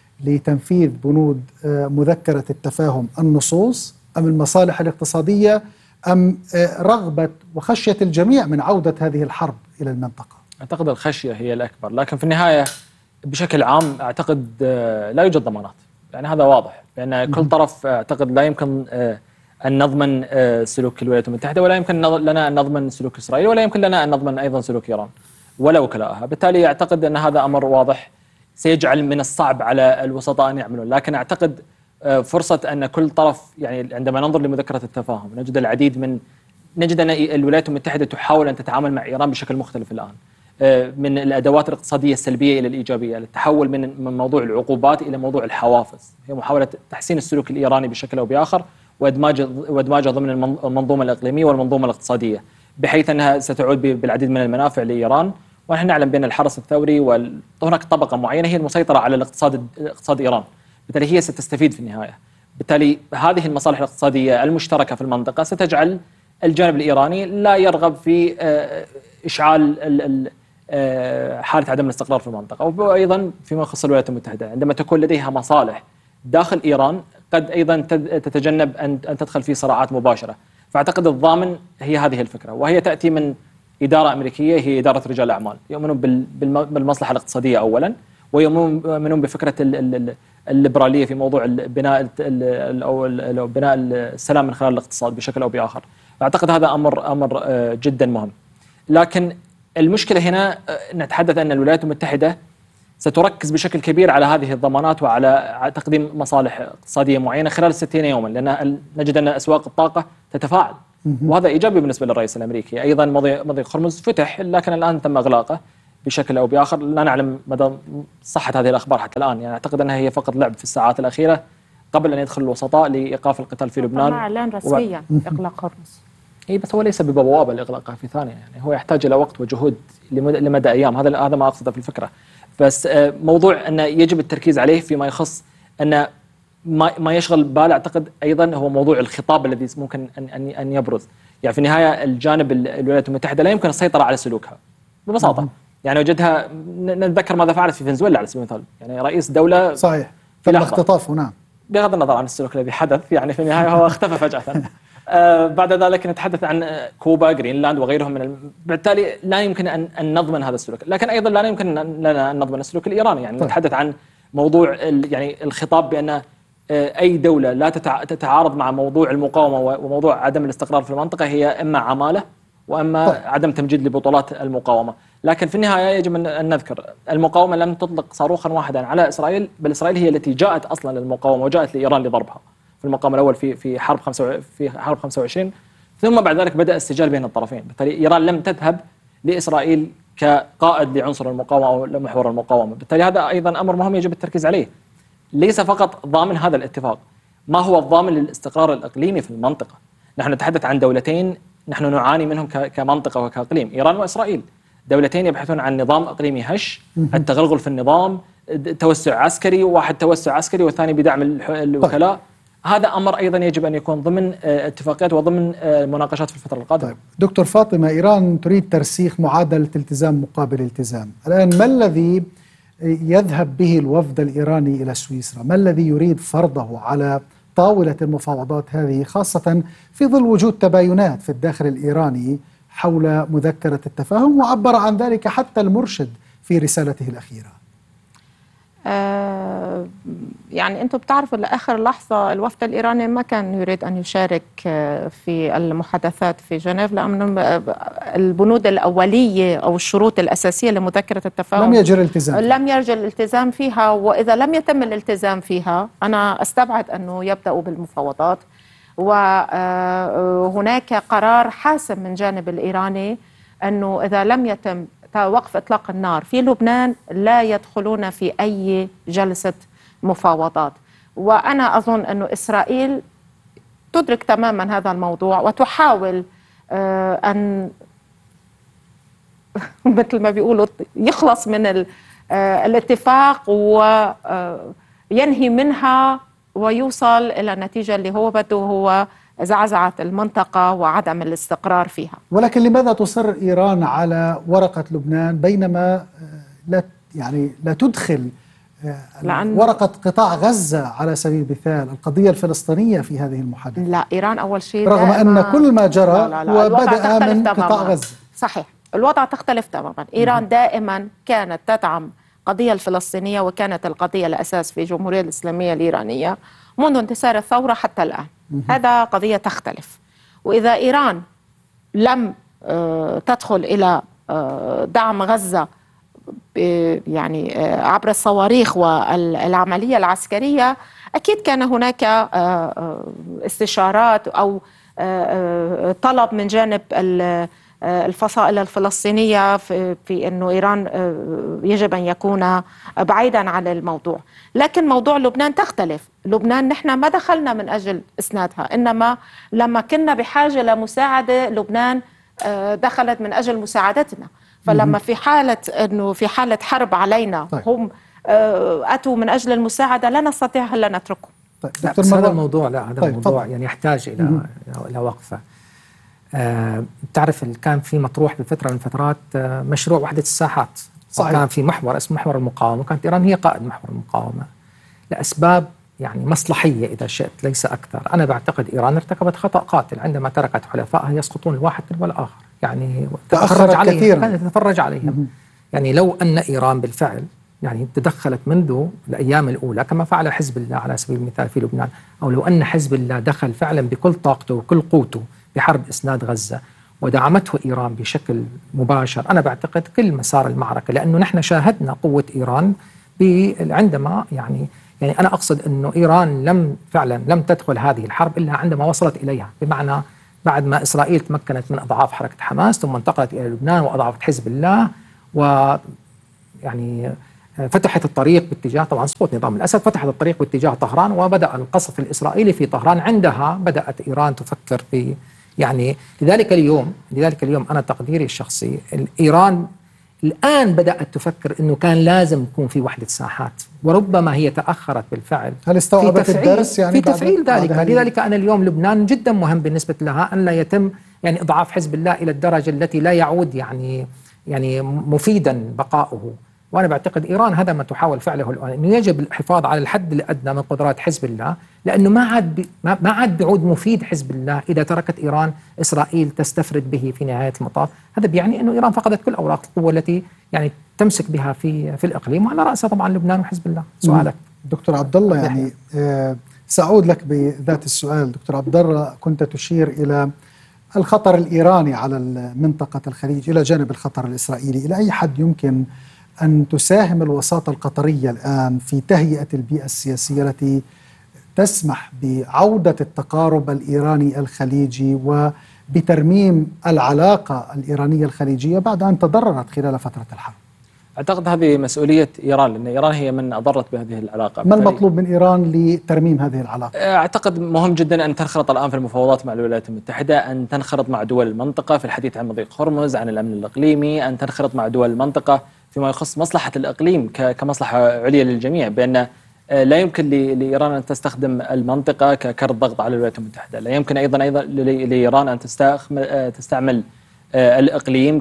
لتنفيذ بنود مذكرة التفاهم؟ النصوص أم المصالح الاقتصادية أم رغبة وخشية الجميع من عودة هذه الحرب إلى المنطقة؟ أعتقد الخشية هي الأكبر، لكن في النهاية بشكل عام أعتقد لا يوجد ضمانات. يعني هذا واضح، لأن كل طرف أعتقد لا يمكن أن نضمن سلوك الولايات المتحدة، ولا يمكن لنا أن نضمن سلوك إسرائيل، ولا يمكن لنا أن نضمن أيضا سلوك إيران ولا وكلائها. بالتالي أعتقد أن هذا أمر واضح سيجعل من الصعب على الوسطاء أن يعملون. لكن أعتقد فرصة أن كل طرف، يعني عندما ننظر لمذكرة التفاهم نجد العديد من نجد أن الولايات المتحدة تحاول أن تتعامل مع إيران بشكل مختلف الآن، من الأدوات الاقتصادية السلبية إلى الإيجابية، التحول من موضوع العقوبات إلى موضوع الحوافز. هي محاولة تحسين السلوك الإيراني بشكل أو بآخر وإدماجه وإدماجه ضمن المنظومة الإقليمية والمنظومة الاقتصادية، بحيث أنها ستعود بالعديد من المنافع لإيران. ونحن نعلم بأن الحرس الثوري وهناك طبقة معينة هي المسيطرة على الاقتصاد اقتصاد إيران، بالتالي هي ستستفيد في النهاية. بالتالي هذه المصالح الاقتصادية المشتركة في المنطقة ستجعل الجانب الإيراني لا يرغب في إشعال حالة عدم الاستقرار في المنطقة. وأيضا فيما يخص الولايات المتحدة، عندما تكون لديها مصالح داخل إيران قد أيضا تتجنب أن تدخل في صراعات مباشرة. فأعتقد الضامن هي هذه الفكرة، وهي تأتي من إدارة أمريكية، هي إدارة رجال أعمال يؤمنون بالمصلحة الاقتصادية أولا، ويؤمنون بفكرة الليبرالية في موضوع بناء أو بناء السلام من خلال الاقتصاد بشكل أو بآخر. أعتقد هذا أمر أمر جدا مهم. لكن المشكلة هنا نتحدث أن الولايات المتحدة ستركز بشكل كبير على هذه الضمانات وعلى تقديم مصالح اقتصادية معينة خلال ستين يوما، لأن نجد أن أسواق الطاقة تتفاعل، وهذا إيجابي بالنسبة للرئيس الأمريكي. أيضا مضيق هرمز فتح لكن الآن تم إغلاقه بشكل أو بآخر، لا نعلم مدى صحة هذه الأخبار حتى الآن، يعني أعتقد أنها هي فقط لعب في الساعات الأخيرة قبل أن يدخل الوسطاء لإيقاف القتال في لبنان. مع إعلان رسميا إغلاق هرمز. اي بس هو ليس ببوابه لاغلاقها في ثانيه، يعني هو يحتاج الى وقت وجهود لمدى ايام، هذا هذا ما اقصده في الفكره. بس موضوع انه يجب التركيز عليه فيما يخص ان ما ما يشغل بال اعتقد ايضا هو موضوع الخطاب الذي ممكن ان ان ان يبرز، يعني في النهايه الجانب الولايات المتحده لا يمكن السيطره على سلوكها ببساطه، يعني وجدها نتذكر ماذا فعلت في فنزويلا على سبيل المثال، يعني رئيس دوله صحيح تم اختطافه نعم بغض النظر عن السلوك الذي حدث، يعني في النهايه هو اختفى فجاه. آه بعد ذلك نتحدث عن كوبا، جرينلاند وغيرهم من الم... بالتالي لا يمكن ان ان نضمن هذا السلوك، لكن ايضا لا يمكن أن لنا ان نضمن السلوك الايراني، يعني طيب. نتحدث عن موضوع ال... يعني الخطاب بان آه اي دوله لا تتع... تتعارض مع موضوع المقاومه وموضوع عدم الاستقرار في المنطقه هي اما عماله واما طيب. عدم تمجيد لبطولات المقاومه، لكن في النهايه يجب ان نذكر المقاومه لم تطلق صاروخا واحدا على اسرائيل، بل اسرائيل هي التي جاءت اصلا للمقاومه وجاءت لايران لضربها في المقام الاول في في حرب خمسة في حرب خمسة وعشرين، ثم بعد ذلك بدا السجال بين الطرفين، بالتالي ايران لم تذهب لاسرائيل كقائد لعنصر المقاومه او محور المقاومه، بالتالي هذا ايضا امر مهم يجب التركيز عليه. ليس فقط ضامن هذا الاتفاق، ما هو الضامن للاستقرار الاقليمي في المنطقه؟ نحن نتحدث عن دولتين نحن نعاني منهم كمنطقه وكاقليم، ايران واسرائيل، دولتين يبحثون عن نظام اقليمي هش، التغلغل في النظام، توسع عسكري، واحد توسع عسكري والثاني بدعم الوكلاء. طيب. هذا أمر أيضا يجب أن يكون ضمن اتفاقيات وضمن مناقشات في الفترة القادمة. طيب دكتور فاطمة، إيران تريد ترسيخ معادلة التزام مقابل التزام، الآن ما الذي يذهب به الوفد الإيراني إلى سويسرا؟ ما الذي يريد فرضه على طاولة المفاوضات هذه، خاصة في ظل وجود تباينات في الداخل الإيراني حول مذكرة التفاهم، وعبر عن ذلك حتى المرشد في رسالته الأخيرة؟ آه يعني أنتم بتعرفوا لآخر لحظة الوفد الإيراني ما كان يريد أن يشارك في المحادثات في جنيف، لأن البنود الأولية أو الشروط الأساسية لمذكرة التفاهم لم يجري الالتزام لم يرجى الالتزام فيها، وإذا لم يتم الالتزام فيها أنا أستبعد أنه يبدأوا بالمفاوضات. وهناك قرار حاسم من جانب الإيراني أنه إذا لم يتم وقف إطلاق النار في لبنان لا يدخلون في أي جلسة مفاوضات. وأنا أظن أن إسرائيل تدرك تماما هذا الموضوع وتحاول أن مثل ما بيقولوا يخلص من الاتفاق وينهي منها ويوصل إلى النتيجة اللي هو بده، هو زعزعة المنطقة وعدم الاستقرار فيها. ولكن لماذا تصر إيران على ورقة لبنان بينما لا يعني لا تدخل ورقة قطاع غزة على سبيل المثال، القضية الفلسطينية في هذه المحادثة؟ لا، إيران أول شيء رغم أن كل ما جرى لا لا لا هو بدأ من قطاع غزة. صحيح، الوضع تختلف تماما. إيران دائما كانت تدعم القضية الفلسطينية، وكانت القضية الأساس في الجمهورية الإسلامية الإيرانية منذ انتصار الثورة حتى الآن. هذا قضية تختلف. وإذا إيران لم تدخل إلى دعم غزة يعني عبر الصواريخ والعملية العسكرية، أكيد كان هناك استشارات أو طلب من جانب الفصائل الفلسطينية في, في أنه إيران يجب أن يكون بعيدا عن الموضوع. لكن موضوع لبنان تختلف. لبنان نحن ما دخلنا من أجل إسنادها، إنما لما كنا بحاجة لمساعدة لبنان دخلت من أجل مساعدتنا. فلما في حالة أنه في حالة حرب علينا طيب. هم أتوا من أجل المساعدة، لا نستطيع هلا نتركهم. طيب بس هذا الموضوع لا هذا طيب الموضوع طيب. يعني يحتاج إلى إلى وقفة. آه بتعرف كان في مطروح بفترة من فترات آه مشروع وحدة الساحات، صحيح. كان في محور اسمه محور المقاومة، وكانت إيران هي قائد محور المقاومة لأسباب يعني مصلحية إذا شئت ليس أكثر. أنا بعتقد إيران ارتكبت خطأ قاتل عندما تركت حلفائها يسقطون الواحد تلو الآخر، يعني تفرج عليهم كانت تتفرج عليهم. يعني لو أن إيران بالفعل يعني تدخلت منذ الأيام الأولى كما فعل حزب الله على سبيل المثال في لبنان، أو لو أن حزب الله دخل فعلا بكل طاقته وكل قوته بحرب إسناد غزة ودعمته إيران بشكل مباشر، أنا بعتقد كل مسار المعركة، لأنه نحن شاهدنا قوة إيران عندما يعني يعني أنا أقصد أنه إيران لم فعلا لم تدخل هذه الحرب إلا عندما وصلت إليها، بمعنى بعد ما إسرائيل تمكنت من إضعاف حركة حماس ثم انتقلت إلى لبنان وأضعفت حزب الله، و يعني فتحت الطريق باتجاه طبعا سقوط نظام الأسد، فتحت الطريق باتجاه طهران وبدأ القصف الإسرائيلي في طهران. عندها بدأت إيران تفكر في يعني لذلك اليوم لذلك اليوم أنا تقديري الشخصي إيران الآن بدأت تفكر أنه كان لازم يكون في وحدة ساحات، وربما هي تأخرت بالفعل. هل استوعبت الدرس يعني في تفعيل ذلك؟ لذلك أنا اليوم لبنان جدا مهم بالنسبة لها أن لا يتم يعني إضعاف حزب الله إلى الدرجة التي لا يعود يعني يعني مفيدا بقاؤه. وأنا بعتقد إيران هذا ما تحاول فعله الآن، أنه يجب الحفاظ على الحد الأدنى من قدرات حزب الله، لأنه ما عاد ما عاد بيعود مفيد حزب الله إذا تركت إيران إسرائيل تستفرد به في نهاية المطاف. هذا بيعني أنه إيران فقدت كل أوراق القوة التي يعني تمسك بها في في الإقليم، وعلى رأسها طبعا لبنان وحزب الله. سؤالك دكتور عبد الله، يعني آه سأعود لك بذات السؤال. دكتور عبد الله، كنت تشير إلى الخطر الإيراني على منطقة الخليج إلى جانب الخطر الإسرائيلي. إلى أي حد يمكن أن تساهم الوساطة القطرية الآن في تهيئة البيئة السياسية التي تسمح بعودة التقارب الإيراني الخليجي وبترميم العلاقة الإيرانية الخليجية بعد أن تضررت خلال فترة الحرب؟ أعتقد هذه مسؤولية إيران، لأن إيران هي من أضرت بهذه العلاقة. ما المطلوب من إيران لترميم هذه العلاقة؟ أعتقد مهم جدا أن تنخرط الآن في المفاوضات مع الولايات المتحدة، أن تنخرط مع دول المنطقة في الحديث عن مضيق هرمز، عن الأمن الإقليمي، أن تنخرط مع دول المنطقة فيما يخص مصلحة الإقليم كمصلحة عليا للجميع، بأن لا يمكن لإيران أن تستخدم المنطقة ككرة ضغط على الولايات المتحدة، لا يمكن أيضا أيضا لإيران أن تستعمل الإقليم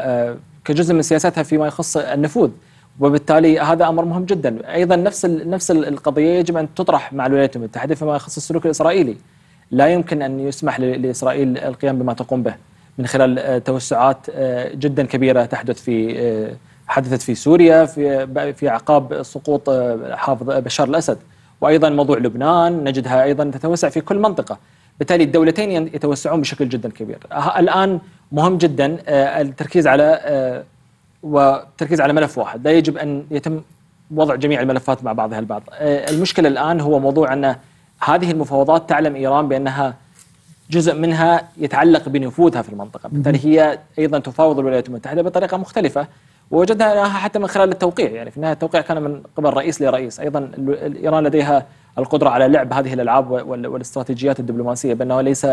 كجزء من سياستها فيما يخص النفوذ، وبالتالي هذا أمر مهم جدا. أيضا نفس نفس القضية يجب أن تطرح مع الولايات المتحدة فيما يخص السلوك الإسرائيلي. لا يمكن أن يسمح لإسرائيل القيام بما تقوم به من خلال توسعات جدا كبيرة تحدث في حدثت في سوريا في في اعقاب سقوط حافظ بشار الاسد، وايضا موضوع لبنان نجدها ايضا تتوسع في كل منطقه، بالتالي الدولتين يتوسعون بشكل جدا كبير. الان مهم جدا التركيز على والتركيز على ملف واحد، لا يجب ان يتم وضع جميع الملفات مع بعضها البعض. المشكله الان هو موضوع ان هذه المفاوضات تعلم ايران بانها جزء منها يتعلق بنفوذها في المنطقه، بالتالي هي ايضا تفاوض الولايات المتحده بطريقه مختلفه، ووجدها حتى من خلال التوقيع، يعني في النهايه التوقيع كان من قبل رئيس لرئيس. ايضا ايران لديها القدره على لعب هذه الالعاب والاستراتيجيات الدبلوماسيه، بانه ليس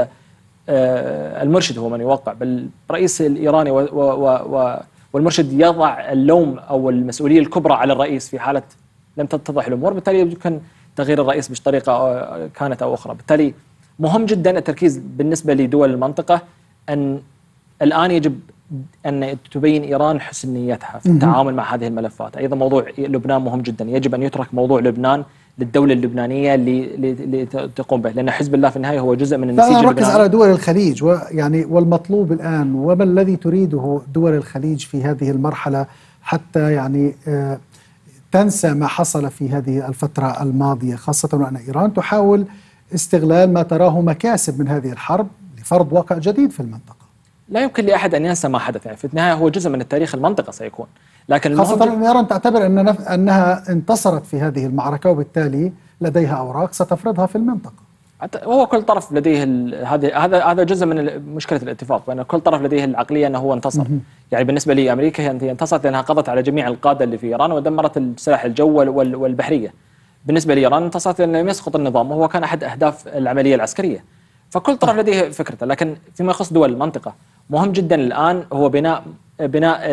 المرشد هو من يوقع، بل الرئيس الايراني والمرشد يضع اللوم او المسؤوليه الكبرى على الرئيس في حاله لم تتضح الامور، بالتالي يمكن تغيير الرئيس بطريقه كانت او اخرى. بالتالي مهم جدا التركيز بالنسبه لدول المنطقه ان الان يجب أن تبين إيران حسن نيتها في التعامل مع هذه الملفات. أيضا موضوع لبنان مهم جدا، يجب أن يترك موضوع لبنان للدولة اللبنانية اللي تقوم به، لأن حزب الله في النهاية هو جزء من النسيج اللبناني. نركز على دول الخليج، ويعني والمطلوب الآن وما الذي تريده دول الخليج في هذه المرحلة حتى يعني آه تنسى ما حصل في هذه الفترة الماضية، خاصة وأن إيران تحاول استغلال ما تراه مكاسب من هذه الحرب لفرض واقع جديد في المنطقة. لا يمكن لأحد أن ينسى ما حدث، يعني في النهاية هو جزء من التاريخ المنطقة سيكون، لكن خاصة أن إيران تعتبر أن نف... أنها انتصرت في هذه المعركة، وبالتالي لديها أوراق ستفرضها في المنطقة. وهو كل طرف لديه ال... هذا هذا هذا جزء من مشكلة الاتفاق، بأن كل طرف لديه العقلية أنه هو انتصر. يعني بالنسبة لي أمريكا هي انتصرت لأنها قضت على جميع القادة اللي في إيران ودمرت السلاح الجو وال... والبحرية. بالنسبة لإيران انتصرت لأنه لم يسقط النظام، وهو كان أحد أهداف العملية العسكرية. فكل طرف لديه فكرته، لكن فيما يخص دول المنطقة مهم جدا الآن هو بناء بناء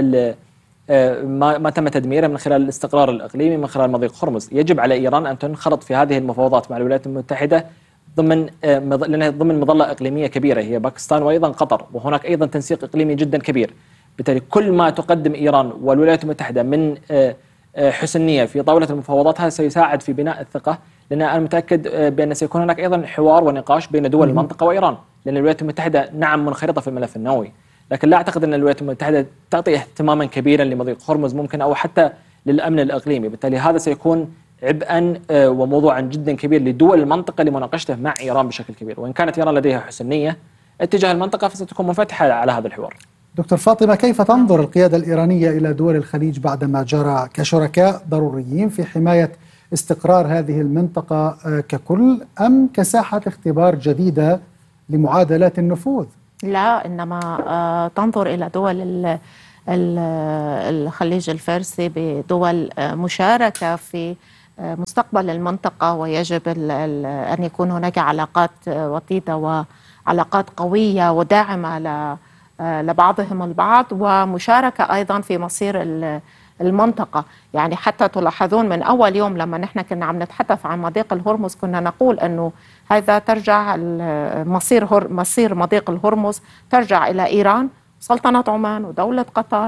ما ما تم تدميره من خلال الاستقرار الإقليمي من خلال مضيق هرمز. يجب على إيران أن تنخرط في هذه المفاوضات مع الولايات المتحدة ضمن لأنها ضمن مظلة إقليمية كبيرة هي باكستان وأيضا قطر، وهناك أيضا تنسيق إقليمي جدا كبير. بالتالي كل ما تقدم إيران والولايات المتحدة من حسن نية في طاولة المفاوضات هذا سيساعد في بناء الثقة، لأن أنا متأكد بأن سيكون هناك أيضا حوار ونقاش بين دول المنطقة وإيران، لأن الولايات المتحدة نعم منخرطة في الملف النووي، لكن لا أعتقد أن الولايات المتحدة تعطي اهتماما كبيرا لمضيق هرمز ممكن أو حتى للأمن الإقليمي. بالتالي هذا سيكون عبئا وموضوعا جدا كبير لدول المنطقة لمناقشته مع إيران بشكل كبير. وإن كانت إيران لديها حسن نية اتجاه المنطقة فستكون منفتحة على هذا الحوار. دكتور فاطمة، كيف تنظر القيادة الإيرانية إلى دول الخليج بعدما جرى كشركاء ضروريين في حماية استقرار هذه المنطقة ككل، أم كساحة اختبار جديدة لمعادلات النفوذ؟ لا، إنما تنظر إلى دول الخليج الفارسي بدول مشاركة في مستقبل المنطقة، ويجب أن يكون هناك علاقات وطيدة وعلاقات قوية وداعمة لبعضهم البعض، ومشاركة أيضا في مصير المنطقة. يعني حتى تلاحظون من أول يوم لما نحن كنا عم نتحدث عن مضيق الهرمز كنا نقول أنه هذا ترجع مصير مصير مضيق الهرمز ترجع إلى إيران، سلطنة عمان ودولة قطر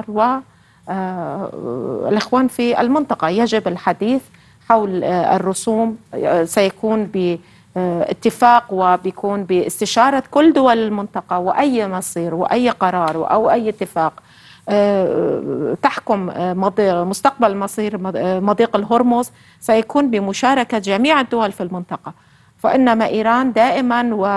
والإخوان في المنطقة. يجب الحديث حول الرسوم، سيكون باتفاق وبيكون باستشارة كل دول المنطقة، وأي مصير وأي قرار أو أي اتفاق تحكم مستقبل مصير مضيق الهرمز سيكون بمشاركة جميع الدول في المنطقة. فإنما إيران دائما و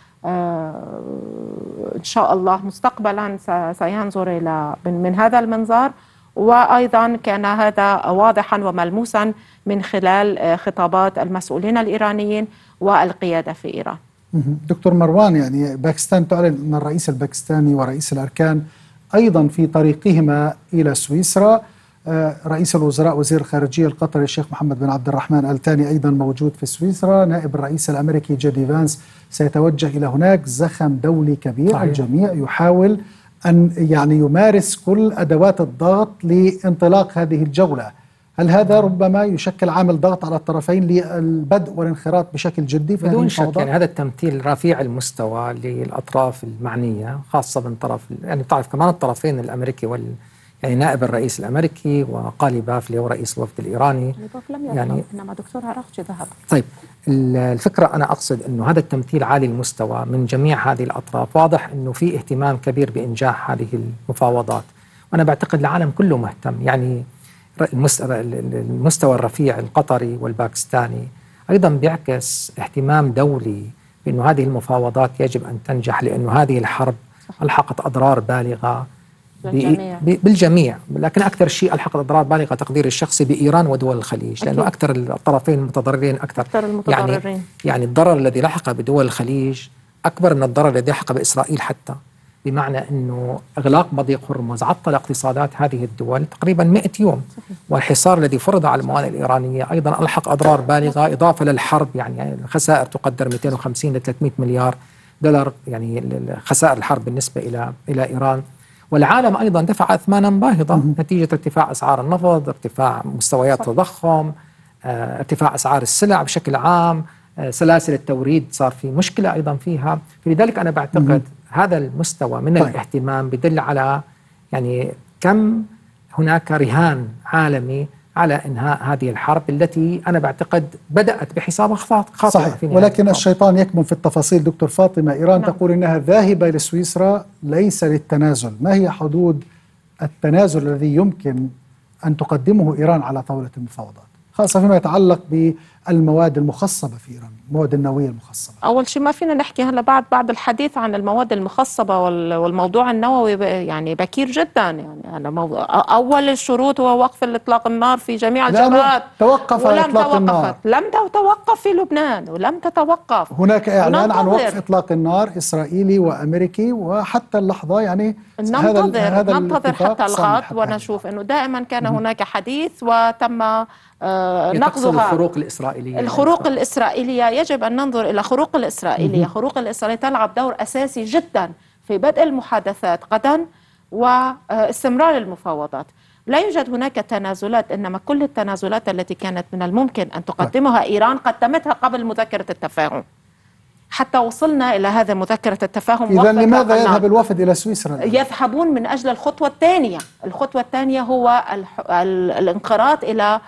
إن شاء الله مستقبلا سينظر إلى من هذا المنظار، وأيضا كان هذا واضحا وملموسا من خلال خطابات المسؤولين الإيرانيين والقيادة في إيران. دكتور مروان، يعني باكستان تعلن أن الرئيس الباكستاني ورئيس الأركان أيضا في طريقهما إلى سويسرا. رئيس الوزراء وزير الخارجية القطري الشيخ محمد بن عبد الرحمن آل ثاني أيضا موجود في سويسرا. نائب الرئيس الأمريكي جي دي فانس سيتوجه إلى هناك. زخم دولي كبير. صحيح. الجميع يحاول أن يعني يمارس كل أدوات الضغط لانطلاق هذه الجولة. هل هذا ربما يشكل عامل ضغط على الطرفين للبدء والانخراط بشكل جدي في بدون شك؟ يعني هذا التمثيل رفيع المستوى للأطراف المعنية، خاصة من طرف يعني تعرف كمان الطرفين الأمريكي وال يعني نائب الرئيس الأمريكي وقالي باف اللي هو رئيس الوفد الإيراني. لم يعني إنما دكتور عراقجي ذهب. طيب الفكرة أنا أقصد أنه هذا التمثيل عالي المستوى من جميع هذه الأطراف. واضح أنه في اهتمام كبير بإنجاح هذه المفاوضات، وأنا بعتقد العالم كله مهتم. يعني المستوى الرفيع القطري والباكستاني أيضا بيعكس اهتمام دولي بأنه هذه المفاوضات يجب أن تنجح، لأنه هذه الحرب ألحقت أضرار بالغة بالجميع. بالجميع، لكن أكثر شيء ألحقت أضرار بالغة تقديري الشخصي بإيران ودول الخليج، لأنه أكثر الطرفين المتضررين أكثر, أكثر المتضررين. يعني, يعني الضرر الذي لحق بدول الخليج أكبر من الضرر الذي لحق بإسرائيل، حتى بمعنى أنه إغلاق مضيق هرمز عطل اقتصادات هذه الدول تقريبا مئة يوم. صحيح. والحصار الذي فرض على الموانئ الإيرانية أيضا ألحق أضرار بالغة، إضافة للحرب. يعني الخسائر تقدر مئتين وخمسين إلى ثلاثمئة مليار دولار، يعني خسائر الحرب بالنسبة إلى إلى إيران. والعالم أيضا دفع أثمانا باهظة نتيجة ارتفاع أسعار النفط، ارتفاع مستويات التضخم، اه ارتفاع أسعار السلع بشكل عام، اه سلاسل التوريد صار في مشكلة أيضا فيها. فلذلك أنا بعتقد هذا المستوى من طيب. الاهتمام بدل على يعني كم هناك رهان عالمي على إنهاء هذه الحرب التي أنا بعتقد بدأت بحساب خاطئ. صحيح، ولكن الشيطان يكمن في التفاصيل. دكتور فاطمة، إيران نعم. تقول إنها ذاهبة لسويسرا ليس للتنازل. ما هي حدود التنازل الذي يمكن أن تقدمه إيران على طاولة المفاوضات، خاصة فيما يتعلق بالمواد المخصبة في إيران، المواد النووية المخصبة؟ أول شيء ما فينا نحكي هلا بعد بعد الحديث عن المواد المخصبة والموضوع النووي يعني بكير جدا. يعني أنا موضوع أول الشروط هو وقف الإطلاق النار في جميع الجبهات. توقف إطلاق النار. لم تتوقف في لبنان ولم تتوقف. هناك إعلان عن وقف إطلاق النار إسرائيلي وأمريكي، وحتى اللحظة يعني ننتظر هذا ننتظر حتى الغد ونشوف أنه دائما كان هناك حديث وتم آه نقضها. الخروق الإسرائيلية الخروق الإسرائيلية يجب أن ننظر إلى خروق الإسرائيلية. خروق الإسرائيلية تلعب دور أساسي جدا في بدء المحادثات غدا واستمرار المفاوضات. لا يوجد هناك تنازلات، إنما كل التنازلات التي كانت من الممكن أن تقدمها إيران قدمتها قبل مذكرة التفاهم حتى وصلنا إلى هذا مذكرة التفاهم. إذا لماذا يذهب الوفد إلى سويسرا؟ يذهبون من أجل الخطوة الثانية. الخطوة الثانية هو الانخراط إلى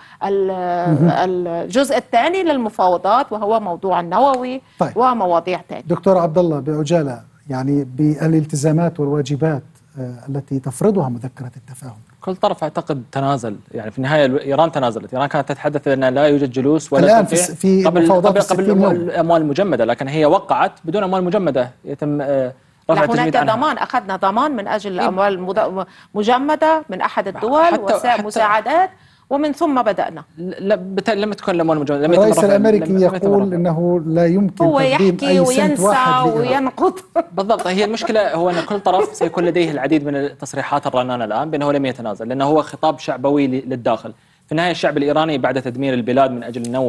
الجزء الثاني للمفاوضات، وهو موضوع النووي. طيب. ومواضيع ثانية. دكتور عبد الله، بعجالة يعني بالالتزامات والواجبات التي تفرضها مذكرة التفاهم، كل طرف اعتقد تنازل. يعني في النهايه ايران تنازلت. ايران كانت تتحدث ان لا يوجد جلوس ولا الان في, في قبل مفاوضات قبل, قبل الاموال المجمده، لكن هي وقعت بدون اموال مجمده. يتم رفع هناك التجميد عنها. ضمان، أخذنا ضمان من أجل الأموال المد- مجمدة من أحد الدول حتى- حتى- ومساعدات، ومن ثم بدأنا. لا بت- لم تكن الاموال الموجوده. لم يتم الرئيس رفع- الأمريكي لم- لم يتم يقول رفع. أنه لا يمكن هو تقديم يحكي أي سنت وينسى واحد لإيران. وينقض. بالضبط، هي المشكله هو ان كل طرف سيكون لديه العديد من التصريحات الرنانه الان بانه لم يتنازل، لانه هو خطاب شعبوي للداخل. في النهايه الشعب الايراني بعد تدمير البلاد من اجل النووي